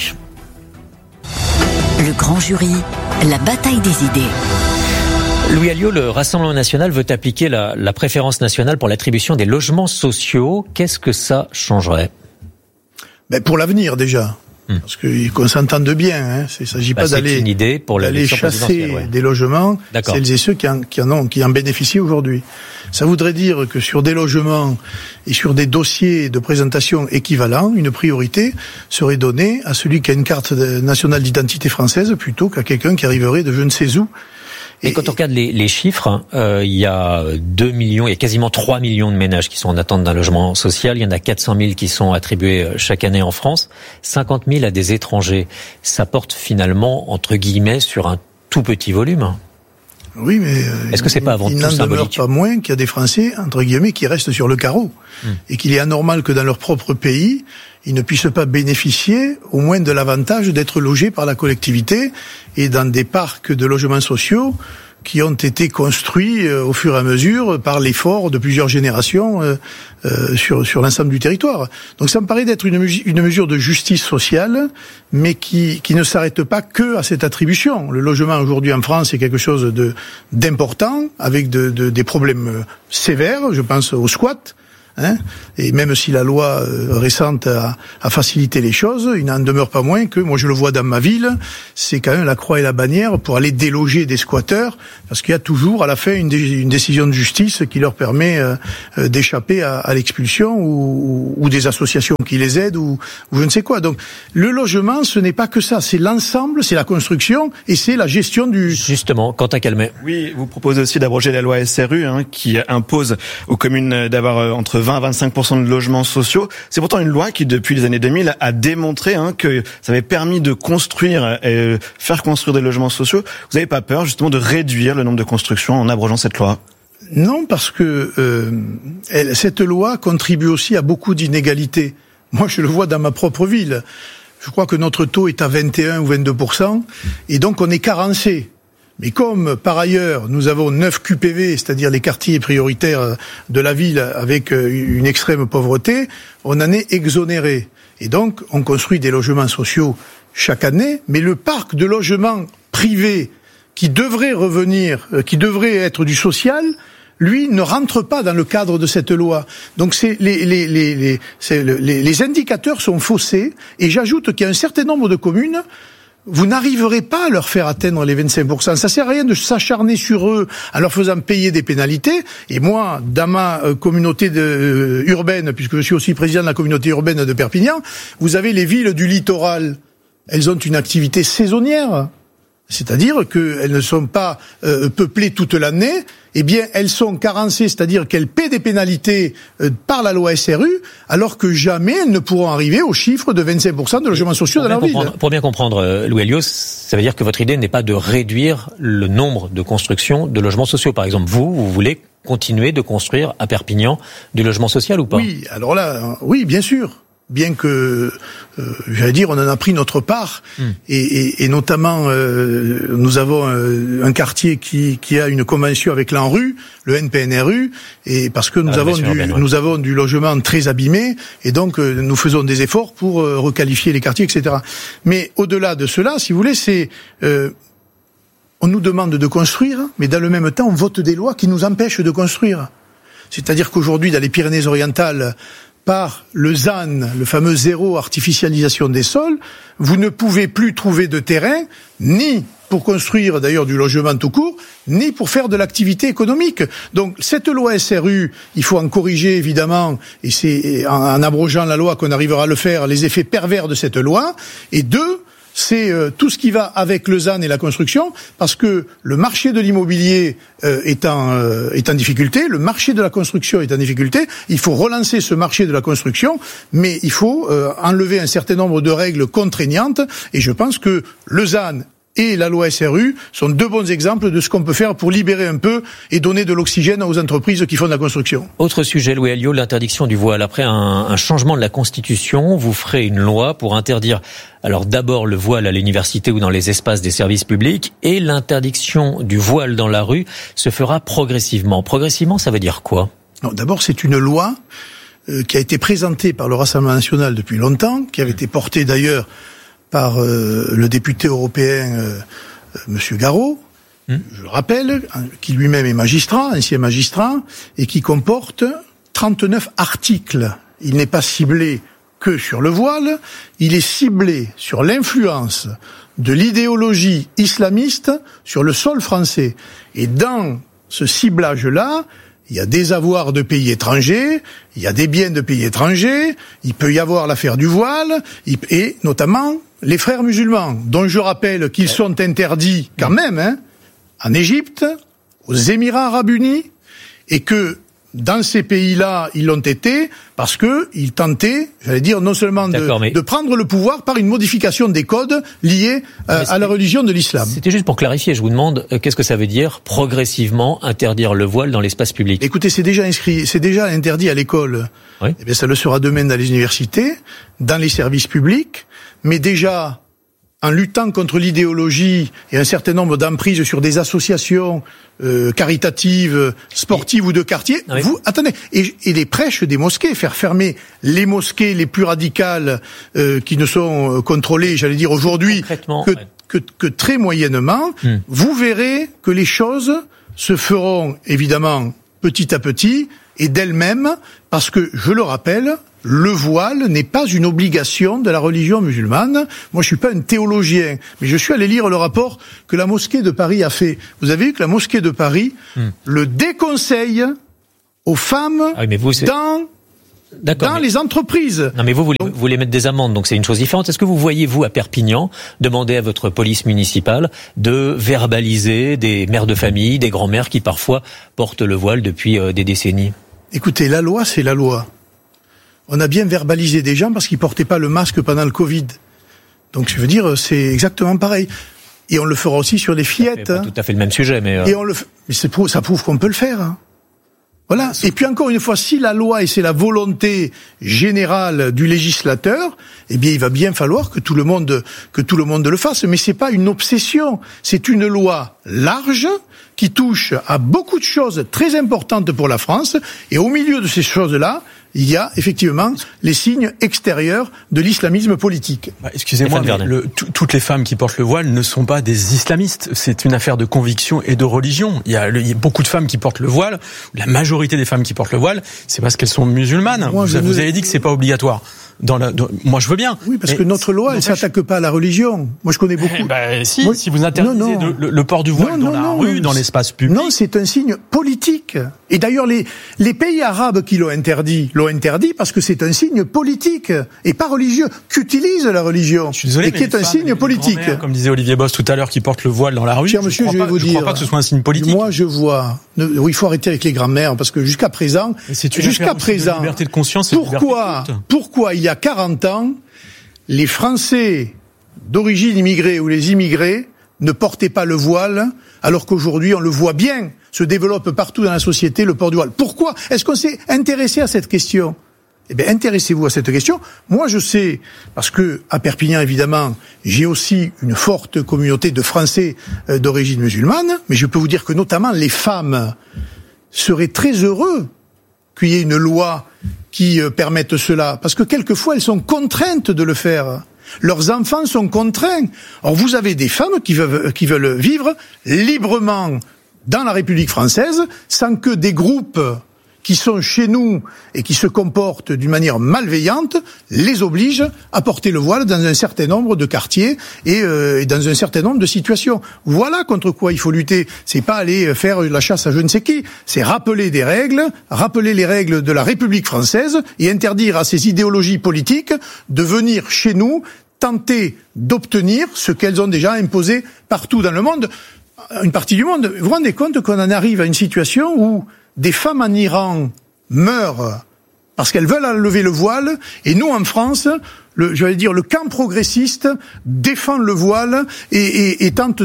Le grand jury, la bataille des idées.
Louis Alliot, le Rassemblement national veut appliquer la préférence nationale pour l'attribution des logements sociaux. Qu'est-ce que ça changerait?
Pour l'avenir déjà. Parce qu'on s'entende bien, il ne s'agit pas d'aller chasser des logements, celles et ceux qui en bénéficient aujourd'hui. Ça voudrait dire que sur des logements et sur des dossiers de présentation équivalents, une priorité serait donnée à celui qui a une carte nationale d'identité française plutôt qu'à quelqu'un qui arriverait de je ne sais où.
Et quand on regarde les chiffres, il y a 2 millions, il y a quasiment 3 millions de ménages qui sont en attente d'un logement social. Il y en a 400 000 qui sont attribués chaque année en France. 50 000 à des étrangers. Ça porte finalement, entre guillemets, sur un tout petit volume.
Oui, mais
est-ce que c'est pas avant tout symbolique ? Il
n'en demeure pas moins qu'il y a des Français, entre guillemets, qui restent sur le carreau. Et qu'il est anormal que dans leur propre pays, ils ne puissent pas bénéficier au moins de l'avantage d'être logés par la collectivité et dans des parcs de logements sociaux qui ont été construits au fur et à mesure par l'effort de plusieurs générations sur l'ensemble du territoire. Donc ça me paraît d'être une mesure de justice sociale, mais qui ne s'arrête pas que à cette attribution. Le logement aujourd'hui en France est quelque chose d'important, avec des problèmes sévères, je pense au squat. Et même si la loi récente a facilité les choses, il n'en demeure pas moins que, moi je le vois dans ma ville, c'est quand même la croix et la bannière pour aller déloger des squatteurs, parce qu'il y a toujours à la fin une décision de justice qui leur permet d'échapper à l'expulsion ou des associations qui les aident ou je ne sais quoi. Donc le logement, ce n'est pas que ça, c'est l'ensemble, c'est la construction et c'est la gestion du...
Justement, Quentin Calmet.
Oui, vous proposez aussi d'abroger la loi SRU qui impose aux communes d'avoir entre 20 à 25% de logements sociaux. C'est pourtant une loi qui, depuis les années 2000, a démontré que ça avait permis de construire et faire construire des logements sociaux. Vous n'avez pas peur, justement, de réduire le nombre de constructions en abrogeant cette loi ?
Non, parce que cette loi contribue aussi à beaucoup d'inégalités. Moi, je le vois dans ma propre ville. Je crois que notre taux est à 21 ou 22%, et donc on est carencé. Mais comme, par ailleurs, nous avons 9 QPV, c'est-à-dire les quartiers prioritaires de la ville avec une extrême pauvreté, on en est exonéré. Et donc, on construit des logements sociaux chaque année, mais le parc de logements privés qui devrait revenir, qui devrait être du social, lui, ne rentre pas dans le cadre de cette loi. Donc, les indicateurs sont faussés, et j'ajoute qu'il y a un certain nombre de communes, vous n'arriverez pas à leur faire atteindre les 25%. Ça sert à rien de s'acharner sur eux en leur faisant payer des pénalités. Et moi, dans ma communauté urbaine, puisque je suis aussi président de la communauté urbaine de Perpignan, vous avez les villes du littoral. Elles ont une activité saisonnière. C'est-à-dire qu'elles ne sont pas peuplées toute l'année, eh bien elles sont carencées, c'est-à-dire qu'elles paient des pénalités par la loi SRU, alors que jamais elles ne pourront arriver au chiffre de 25% de logements sociaux dans leur ville.
Pour bien comprendre, Louis Alliot, ça veut dire que votre idée n'est pas de réduire le nombre de constructions de logements sociaux. Par exemple, vous voulez continuer de construire à Perpignan du logement social ou pas ?
Oui, alors là, oui, bien sûr. Bien que, j'allais dire, on en a pris notre part, et notamment, nous avons un quartier qui a une convention avec l'ANRU, le NPNRU, et parce que nous avons du logement très abîmé, et donc nous faisons des efforts pour requalifier les quartiers, etc. Mais au-delà de cela, si vous voulez, c'est on nous demande de construire, mais dans le même temps, on vote des lois qui nous empêchent de construire. C'est-à-dire qu'aujourd'hui, dans les Pyrénées-Orientales, par le ZAN, le fameux zéro artificialisation des sols, vous ne pouvez plus trouver de terrain, ni pour construire d'ailleurs du logement tout court, ni pour faire de l'activité économique. Donc cette loi SRU, il faut en corriger évidemment, et c'est en abrogeant la loi qu'on arrivera à le faire, les effets pervers de cette loi, et deux, c'est tout ce qui va avec le ZAN et la construction, parce que le marché de l'immobilier est en difficulté, le marché de la construction est en difficulté, il faut relancer ce marché de la construction, mais il faut enlever un certain nombre de règles contraignantes, et je pense que le ZAN et la loi SRU sont deux bons exemples de ce qu'on peut faire pour libérer un peu et donner de l'oxygène aux entreprises qui font de la construction.
Autre sujet, Louis Alliot, l'interdiction du voile. Après un changement de la Constitution, vous ferez une loi pour interdire, alors d'abord le voile à l'université ou dans les espaces des services publics, et l'interdiction du voile dans la rue se fera progressivement. Progressivement, ça veut dire quoi ?
Non, d'abord, c'est une loi qui a été présentée par le Rassemblement national depuis longtemps, qui avait été portée d'ailleurs par le député européen Monsieur Garot, je le rappelle, qui lui-même est magistrat, ancien magistrat, et qui comporte 39 articles. Il n'est pas ciblé que sur le voile, il est ciblé sur l'influence de l'idéologie islamiste sur le sol français. Et dans ce ciblage-là, il y a des avoirs de pays étrangers, il y a des biens de pays étrangers, il peut y avoir l'affaire du voile, et notamment les frères musulmans, dont je rappelle qu'ils sont interdits quand même, en Égypte, aux Émirats arabes unis, et que dans ces pays-là, ils l'ont été parce que ils tentaient, j'allais dire, non seulement de prendre le pouvoir par une modification des codes liés à la religion de l'islam.
C'était juste pour clarifier, je vous demande, qu'est-ce que ça veut dire progressivement interdire le voile dans l'espace public?
Écoutez, c'est déjà interdit à l'école.
Oui.
Eh bien, ça le sera demain dans les universités, dans les services publics, mais déjà, en luttant contre l'idéologie et un certain nombre d'emprises sur des associations caritatives, sportives ou de quartier, attendez, et les prêches des mosquées, faire fermer les mosquées les plus radicales qui ne sont contrôlées, j'allais dire aujourd'hui, que très moyennement, vous verrez que les choses se feront évidemment petit à petit et d'elles-mêmes, parce que, je le rappelle, le voile n'est pas une obligation de la religion musulmane. Moi, je suis pas un théologien, mais je suis allé lire le rapport que la mosquée de Paris a fait. Vous avez vu que la mosquée de Paris le déconseille aux femmes dans les entreprises.
Non, mais vous voulez mettre des amendes, donc c'est une chose différente. Est-ce que vous voyez, vous, à Perpignan, demander à votre police municipale de verbaliser des mères de famille, des grands-mères qui parfois portent le voile depuis des décennies?
Écoutez, la loi, c'est la loi. On a bien verbalisé des gens parce qu'ils portaient pas le masque pendant le Covid. Donc, je veux dire, c'est exactement pareil. Et on le fera aussi sur les fillettes.
Pas tout à fait le même sujet, mais...
Et ça prouve qu'on peut le faire. Hein. Voilà. Et puis encore une fois, si la loi et c'est la volonté générale du législateur, eh bien, il va bien falloir que tout le monde le fasse. Mais c'est pas une obsession. C'est une loi large qui touche à beaucoup de choses très importantes pour la France. Et au milieu de ces choses-là, il y a effectivement les signes extérieurs de l'islamisme politique.
Excusez-moi, mais toutes les femmes qui portent le voile ne sont pas des islamistes. C'est une affaire de conviction et de religion. Il y a beaucoup de femmes qui portent le voile. La majorité des femmes qui portent le voile, c'est parce qu'elles sont musulmanes. Vous avez dit que c'est pas obligatoire. Moi, je veux bien.
Oui, parce que notre loi, elle s'attaque pas à la religion. Moi, je connais beaucoup.
Si vous interdisez le port du voile dans la rue, dans l'espace public.
Non, c'est un signe politique. Et d'ailleurs, les pays arabes qui l'ont interdit parce que c'est un signe politique et pas religieux, qu'utilise la religion.
Je suis désolé,
et qui est un signe politique.
Comme disait Olivier Boss tout à l'heure, qui porte le voile dans la rue.
Cher monsieur, je crois
pas que ce soit un signe politique.
Moi, je vois. Oui, il faut arrêter avec les grands-mères parce que jusqu'à présent,
liberté de conscience.
Pourquoi il y a 40 ans, les Français d'origine immigrée ou les immigrés ne portaient pas le voile, alors qu'aujourd'hui, on le voit bien, se développe partout dans la société le port du voile. Pourquoi? Est-ce qu'on s'est intéressé à cette question? Eh bien, intéressez-vous à cette question. Moi, je sais, parce que à Perpignan, évidemment, j'ai aussi une forte communauté de Français d'origine musulmane, mais je peux vous dire que notamment les femmes seraient très heureux qu'il y ait une loi qui permette cela, parce que quelquefois elles sont contraintes de le faire. Leurs enfants sont contraints. Or, vous avez des femmes qui veulent vivre librement dans la République française, sans que des groupes qui sont chez nous et qui se comportent d'une manière malveillante les obligent à porter le voile dans un certain nombre de quartiers et dans un certain nombre de situations. Voilà contre quoi il faut lutter. C'est pas aller faire la chasse à je ne sais qui. C'est rappeler des règles, rappeler les règles de la République française et interdire à ces idéologies politiques de venir chez nous tenter d'obtenir ce qu'elles ont déjà imposé partout dans le monde. Une partie du monde. Vous vous rendez compte qu'on en arrive à une situation où des femmes en Iran meurent parce qu'elles veulent enlever le voile, et nous en France, le camp progressiste défend le voile et tente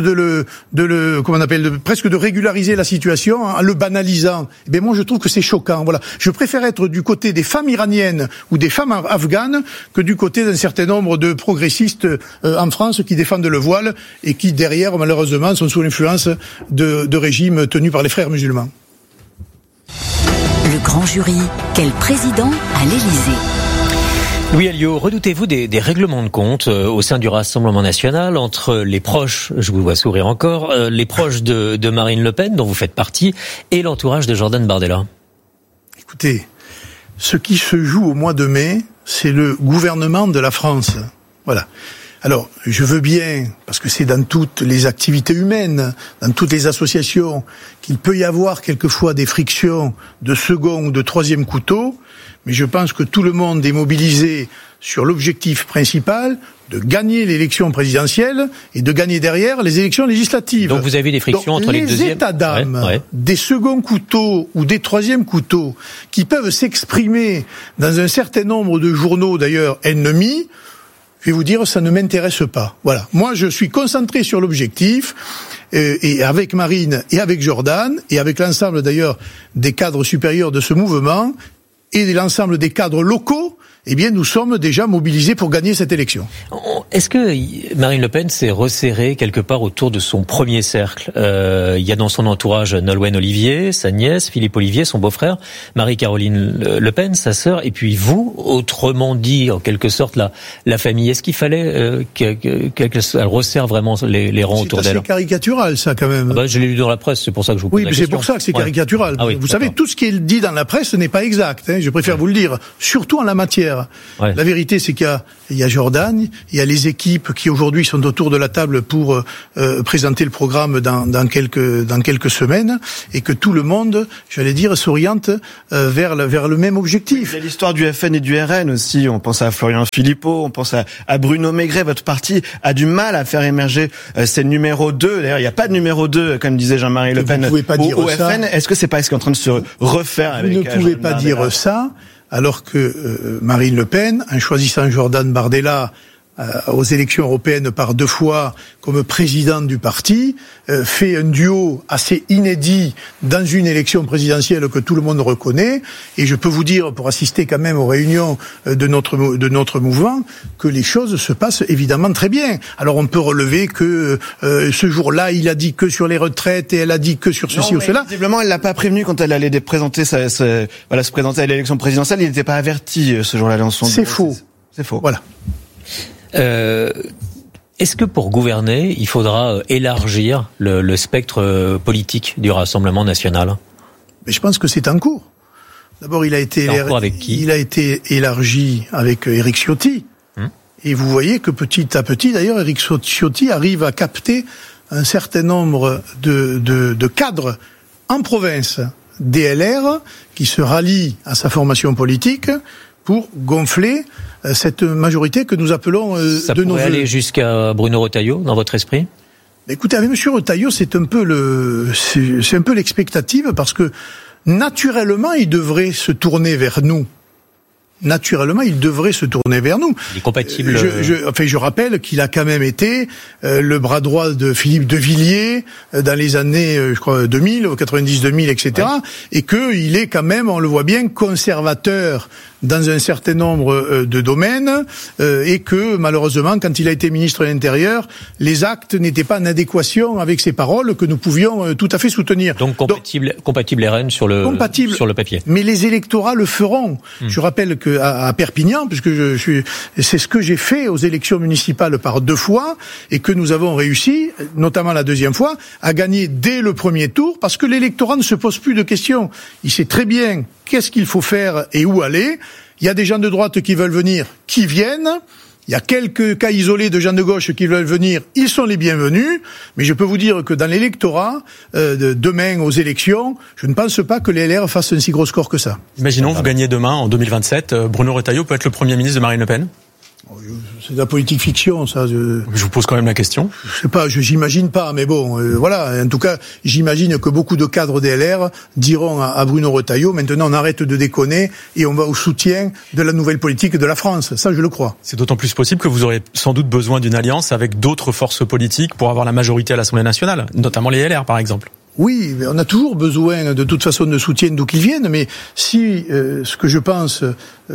presque de régulariser la situation en le banalisant. Eh bien moi je trouve que c'est choquant. Voilà, je préfère être du côté des femmes iraniennes ou des femmes afghanes que du côté d'un certain nombre de progressistes en France qui défendent le voile et qui derrière malheureusement sont sous l'influence de régimes tenus par les frères musulmans.
Le grand jury, quel président à l'Élysée?
Louis Alliot, redoutez-vous des règlements de compte au sein du Rassemblement national entre les proches, je vous vois sourire encore, les proches de Marine Le Pen, dont vous faites partie, et l'entourage de Jordan Bardella?
Écoutez, ce qui se joue au mois de mai, c'est le gouvernement de la France. Voilà. Alors, je veux bien, parce que c'est dans toutes les activités humaines, dans toutes les associations, qu'il peut y avoir quelquefois des frictions de second ou de troisième couteau, mais je pense que tout le monde est mobilisé sur l'objectif principal de gagner l'élection présidentielle et de gagner derrière les élections législatives.
Donc vous avez des frictions entre les deuxièmes.
Les états d'âme des seconds couteaux ou des troisièmes couteaux qui peuvent s'exprimer dans un certain nombre de journaux d'ailleurs ennemis, je vais vous dire, ça ne m'intéresse pas. Voilà. Moi, je suis concentré sur l'objectif, et avec Marine et avec Jordan, et avec l'ensemble d'ailleurs des cadres supérieurs de ce mouvement, et l'ensemble des cadres locaux, eh bien, nous sommes déjà mobilisés pour gagner cette élection.
Est-ce que Marine Le Pen s'est resserrée quelque part autour de son premier cercle ? Il y a dans son entourage Nolwenn Olivier, sa nièce, Philippe Olivier, son beau-frère, Marie-Caroline Le Pen, sa sœur, et puis vous, autrement dit, en quelque sorte, la famille. Est-ce qu'il fallait qu'elle resserre vraiment les rangs autour d'elle ?
C'est caricatural, ça, quand même.
Je l'ai lu dans la presse, c'est pour ça que je vous pose la question.
Oui, c'est pour ça que c'est caricatural.
Ah oui,
vous savez, tout ce qui est dit dans la presse n'est pas exact, je préfère vous le dire, surtout en la matière. Ouais. La vérité, c'est qu'il y a Jordan, il y a les équipes qui aujourd'hui sont autour de la table pour présenter le programme dans quelques semaines, et que tout le monde, j'allais dire, s'oriente vers le même objectif.
Il y a l'histoire du FN et du RN aussi. On pense à Florian Philippot, on pense à Bruno Maigret. Votre parti a du mal à faire émerger ses numéros 2. D'ailleurs, il n'y a pas de numéro 2, comme disait Jean-Marie Le Pen au FN. Est-ce que c'est pas ce qui est en train de se refaire avec
Vous ne pouvez pas dire ça. Alors que Marine Le Pen, en choisissant Jordan Bardella aux élections européennes par 2 fois comme présidente du parti, fait un duo assez inédit dans une élection présidentielle que tout le monde reconnaît. Et je peux vous dire, pour assister quand même aux réunions de notre mouvement, que les choses se passent évidemment très bien. Alors on peut relever que ce jour-là, il a dit que sur les retraites et elle a dit que sur ceci ou cela.
Visiblement, elle l'a pas prévenu quand elle allait se présenter à l'élection présidentielle. Il n'était pas averti ce jour-là dans son.
C'est faux.
C'est faux.
Voilà.
Est-ce que pour gouverner, il faudra élargir le spectre politique du Rassemblement national ?
Mais je pense que c'est en cours. D'abord, il a été élargi avec Éric Ciotti. Et vous voyez que petit à petit, d'ailleurs, Éric Ciotti arrive à capter un certain nombre de cadres en province DLR qui se rallient à sa formation politique pour gonfler cette majorité que nous appelons de nos vœux.
Ça pourrait aller jusqu'à Bruno Retailleau, dans votre esprit ?
Écoutez, avec M. Retailleau, c'est un peu l'expectative, parce que naturellement, il devrait se tourner vers nous. Naturellement, il devrait se tourner vers nous.
Il est compatible.
Je rappelle qu'il a quand même été le bras droit de Philippe de Villiers dans les années, je crois, 2000, 90-2000, etc. Ouais. Et qu'il est quand même, on le voit bien, conservateur dans un certain nombre de domaines, et que malheureusement, quand il a été ministre de l'Intérieur, les actes n'étaient pas en adéquation avec ses paroles que nous pouvions tout à fait soutenir.
Donc compatible RN sur le papier.
Mais les électorats le feront. Je rappelle que à Perpignan, puisque c'est ce que j'ai fait aux élections municipales par 2 fois, et que nous avons réussi, notamment la 2e fois, à gagner dès le premier tour, parce que l'électorat ne se pose plus de questions. Il sait très bien qu'est-ce qu'il faut faire et où aller. Il y a des gens de droite qui veulent venir, qui viennent. Il y a quelques cas isolés de gens de gauche qui veulent venir, ils sont les bienvenus, mais je peux vous dire que dans l'électorat, demain aux élections, je ne pense pas que les LR fassent un si gros score que ça.
Imaginons, vous gagnez demain, en 2027, Bruno Retailleau peut être le Premier ministre de Marine Le Pen ?
C'est de la politique fiction, ça.
Je vous pose quand même la question.
Je sais pas, j'imagine pas, mais bon, voilà. En tout cas, j'imagine que beaucoup de cadres DLR diront à Bruno Retailleau, maintenant on arrête de déconner et on va au soutien de la nouvelle politique de la France. Ça, je le crois.
C'est d'autant plus possible que vous aurez sans doute besoin d'une alliance avec d'autres forces politiques pour avoir la majorité à l'Assemblée nationale, notamment les LR, par exemple.
Oui, on a toujours besoin de toute façon de soutien d'où qu'ils viennent, mais si ce que je pense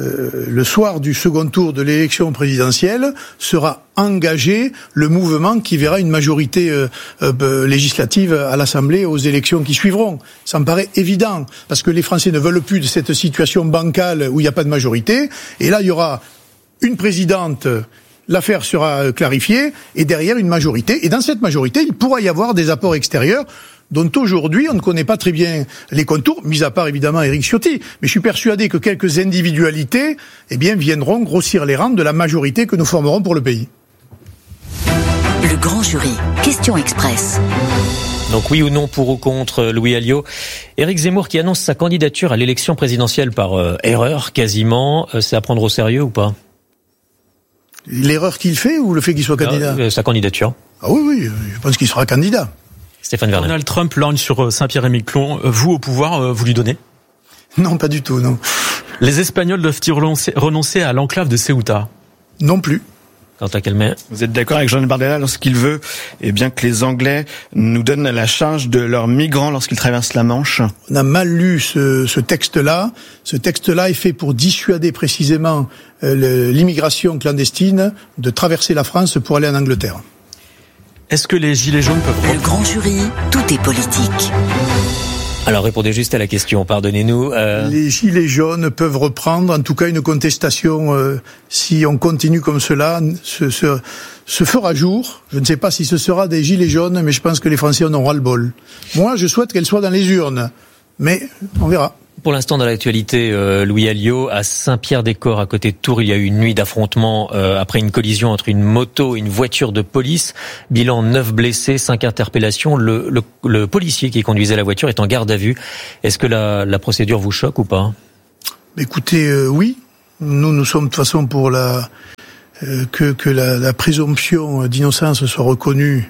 le soir du second tour de l'élection présidentielle sera engagé le mouvement qui verra une majorité législative à l'Assemblée aux élections qui suivront. Ça me paraît évident, parce que les Français ne veulent plus de cette situation bancale où il n'y a pas de majorité, et là il y aura une présidente. L'affaire sera clarifiée, et derrière une majorité. Et dans cette majorité, il pourra y avoir des apports extérieurs dont aujourd'hui on ne connaît pas très bien les contours, mis à part évidemment Éric Ciotti. Mais je suis persuadé que quelques individualités viendront grossir les rangs de la majorité que nous formerons pour le pays.
Le grand jury, question express.
Donc oui ou non, pour ou contre Louis Alliot. Éric Zemmour qui annonce sa candidature à l'élection présidentielle par erreur quasiment, c'est à prendre au sérieux ou pas?
L'erreur qu'il fait ou le fait qu'il soit candidat?
Sa candidature.
Ah oui, je pense qu'il sera candidat.
Stéphane Vernet.
Donald Trump lorgne sur Saint-Pierre-et-Miquelon. Vous, au pouvoir, vous lui donnez?
Non, pas du tout, non.
Les Espagnols doivent-ils renoncer à l'enclave de Ceuta?
Non plus.
Quant à Calmet.
Vous êtes d'accord avec Jean Bardella lorsqu'il veut, bien que les Anglais nous donnent la charge de leurs migrants lorsqu'ils traversent la Manche?
On a mal lu ce texte-là. Ce texte-là est fait pour dissuader précisément l'immigration clandestine de traverser la France pour aller en Angleterre.
Est-ce que les gilets jaunes peuvent...
Le grand jury, tout est politique.
Alors répondez juste à la question, pardonnez-nous.
Les gilets jaunes peuvent reprendre, en tout cas une contestation, si on continue comme cela, se fera jour. Je ne sais pas si ce sera des gilets jaunes, mais je pense que les Français en auront ras-le-bol. Moi, je souhaite qu'elles soient dans les urnes, mais on verra.
Pour l'instant, dans l'actualité, Louis Alliot, à Saint-Pierre-des-Corps, à côté de Tours, il y a eu une nuit d'affrontement après une collision entre une moto et une voiture de police. Bilan 9 blessés, 5 interpellations. Le policier qui conduisait la voiture est en garde à vue. Est-ce que la procédure vous choque ou pas?
Écoutez, oui. Nous sommes de toute façon pour que la présomption d'innocence soit reconnue,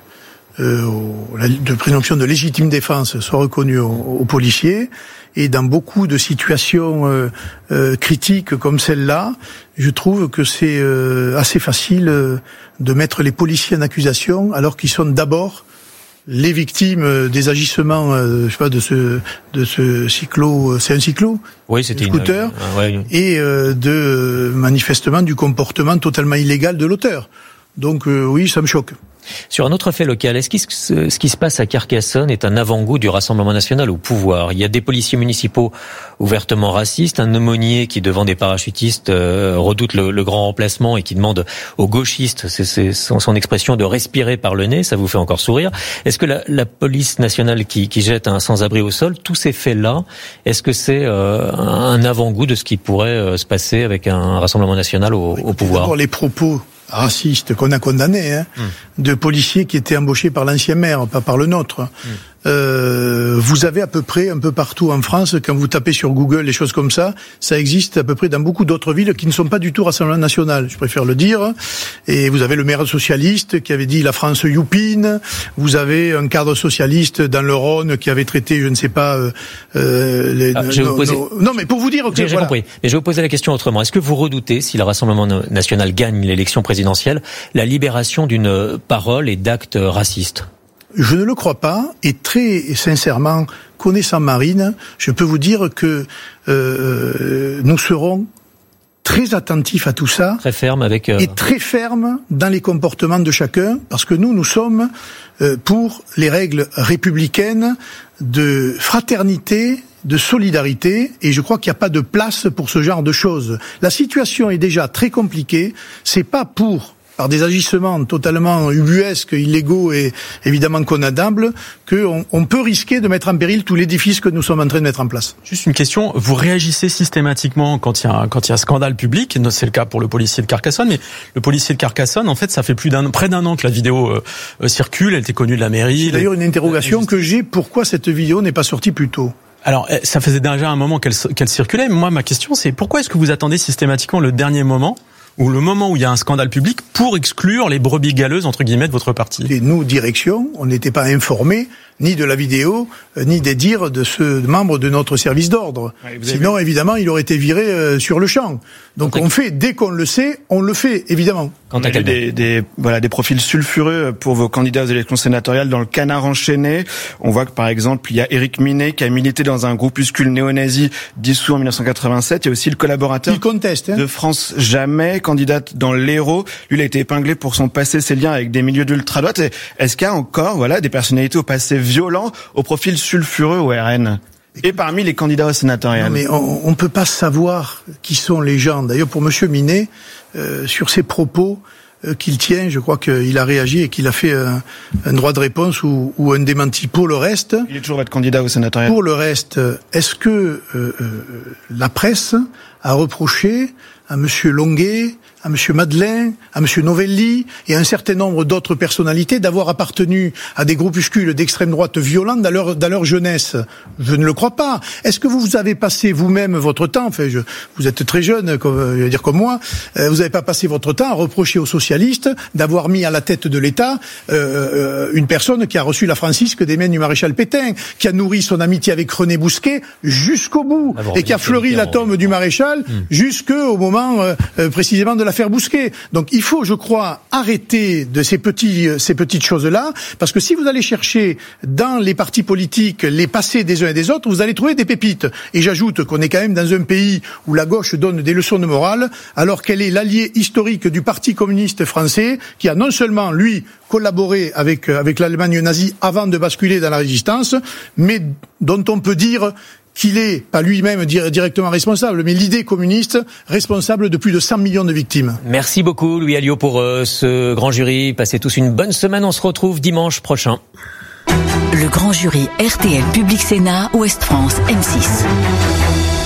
de présomption de légitime défense soit reconnue aux policiers. Et dans beaucoup de situations critiques comme celle-là, je trouve que c'est assez facile de mettre les policiers en accusation alors qu'ils sont d'abord les victimes des agissements, je sais pas, de ce cyclo, c'est un cyclo?
Oui, c'était
scooter, et manifestement du comportement totalement illégal de l'auteur. Donc oui, ça me choque.
Sur un autre fait local, est-ce que ce qui se passe à Carcassonne est un avant-goût du Rassemblement national au pouvoir? Il y a des policiers municipaux ouvertement racistes, un aumônier qui, devant des parachutistes, redoute le grand remplacement et qui demande aux gauchistes, c'est son expression, de respirer par le nez. Ça vous fait encore sourire. Est-ce que la police nationale qui jette un sans-abri au sol, tous ces faits-là, est-ce que c'est un avant-goût de ce qui pourrait se passer avec un Rassemblement national au pouvoir?
D'abord, les propos racistes qu'on a condamnés, de policiers qui étaient embauchés par l'ancien maire, pas par le nôtre. Vous avez à peu près un peu partout en France, quand vous tapez sur Google les choses comme ça existe à peu près dans beaucoup d'autres villes qui ne sont pas du tout Rassemblement national, je préfère le dire. Et vous avez le maire socialiste qui avait dit la France youpine, vous avez un cadre socialiste dans le Rhône qui avait traité, je ne sais pas, non mais pour vous dire que...
J'ai compris, mais je vais vous poser la question autrement. Est-ce que vous redoutez, si le Rassemblement national gagne l'élection présidentielle, la libération d'une parole et d'actes racistes?
Je ne le crois pas, et très sincèrement, connaissant Marine, je peux vous dire que nous serons très attentifs à tout ça,
très ferme avec
et très fermes dans les comportements de chacun, parce que nous sommes pour les règles républicaines de fraternité, de solidarité, et je crois qu'il n'y a pas de place pour ce genre de choses. La situation est déjà très compliquée, c'est pas par des agissements totalement ubuesques, illégaux et évidemment condamnables, qu'on peut risquer de mettre en péril tout l'édifice que nous sommes en train de mettre en place.
Juste une question, vous réagissez systématiquement quand il y a scandale public, c'est le cas pour le policier de Carcassonne, mais le policier de Carcassonne, en fait, ça fait près d'un an que la vidéo circule, elle était connue de la mairie.
C'est d'ailleurs une interrogation que j'ai, pourquoi cette vidéo n'est pas sortie plus tôt?
Alors, ça faisait déjà un moment qu'elle circulait, mais moi, ma question, c'est pourquoi est-ce que vous attendez systématiquement le dernier moment, ou le moment où il y a un scandale public, pour exclure les brebis galeuses, entre guillemets, de votre parti?
Et nous, direction, on n'était pas informés ni de la vidéo, ni des dires de ce membre de notre service d'ordre. Ouais, sinon, évidemment, il aurait été viré sur le champ. Donc on fait, dès qu'on le sait, on le fait, évidemment.
Quand il y a des profils sulfureux pour vos candidats aux élections sénatoriales dans le Canard enchaîné. On voit que, par exemple, il y a Éric Minet qui a milité dans un groupuscule néo-nazi dissous en 1987. Il y a aussi le collaborateur de France Jamais, candidate dans l'Hérault. Lui, il a été épinglé pour son passé, ses liens avec des milieux d'ultra-droite. Est-ce qu'il y a encore, des personnalités au passé violent, au profil sulfureux au RN? Et parmi les candidats au sénatorial.
Non, mais on peut pas savoir qui sont les gens. D'ailleurs, pour Monsieur Minet, sur ses propos qu'il tient, je crois qu'il a réagi et qu'il a fait un droit de réponse ou un démenti. Pour le reste,
il est toujours votre candidat au sénatorial.
Pour le reste, est-ce que la presse a reproché à Monsieur Longuet, à M. Madeleine, à M. Novelli et à un certain nombre d'autres personnalités d'avoir appartenu à des groupuscules d'extrême droite violents dans leur jeunesse. Je ne le crois pas. Est-ce que vous avez passé vous-même votre temps, vous êtes très jeune, comme moi, vous n'avez pas passé votre temps à reprocher aux socialistes d'avoir mis à la tête de l'État une personne qui a reçu la francisque des mains du maréchal Pétain, qui a nourri son amitié avec René Bousquet jusqu'au bout, et qui a fleuri la tombe du maréchal jusqu'au moment précisément de l'affaire Bousquet. Donc il faut, je crois, arrêter de ces petites choses-là, parce que si vous allez chercher dans les partis politiques les passés des uns et des autres, vous allez trouver des pépites. Et j'ajoute qu'on est quand même dans un pays où la gauche donne des leçons de morale, alors qu'elle est l'allié historique du Parti communiste français, qui a non seulement, lui, collaboré avec l'Allemagne nazie avant de basculer dans la résistance, mais dont on peut dire qu'il est, pas lui-même directement responsable, mais l'idée communiste responsable de plus de 100 millions de victimes.
Merci beaucoup Louis Alliot pour ce grand jury. Passez tous une bonne semaine, on se retrouve dimanche prochain.
Le grand jury RTL Public Sénat Ouest France M6.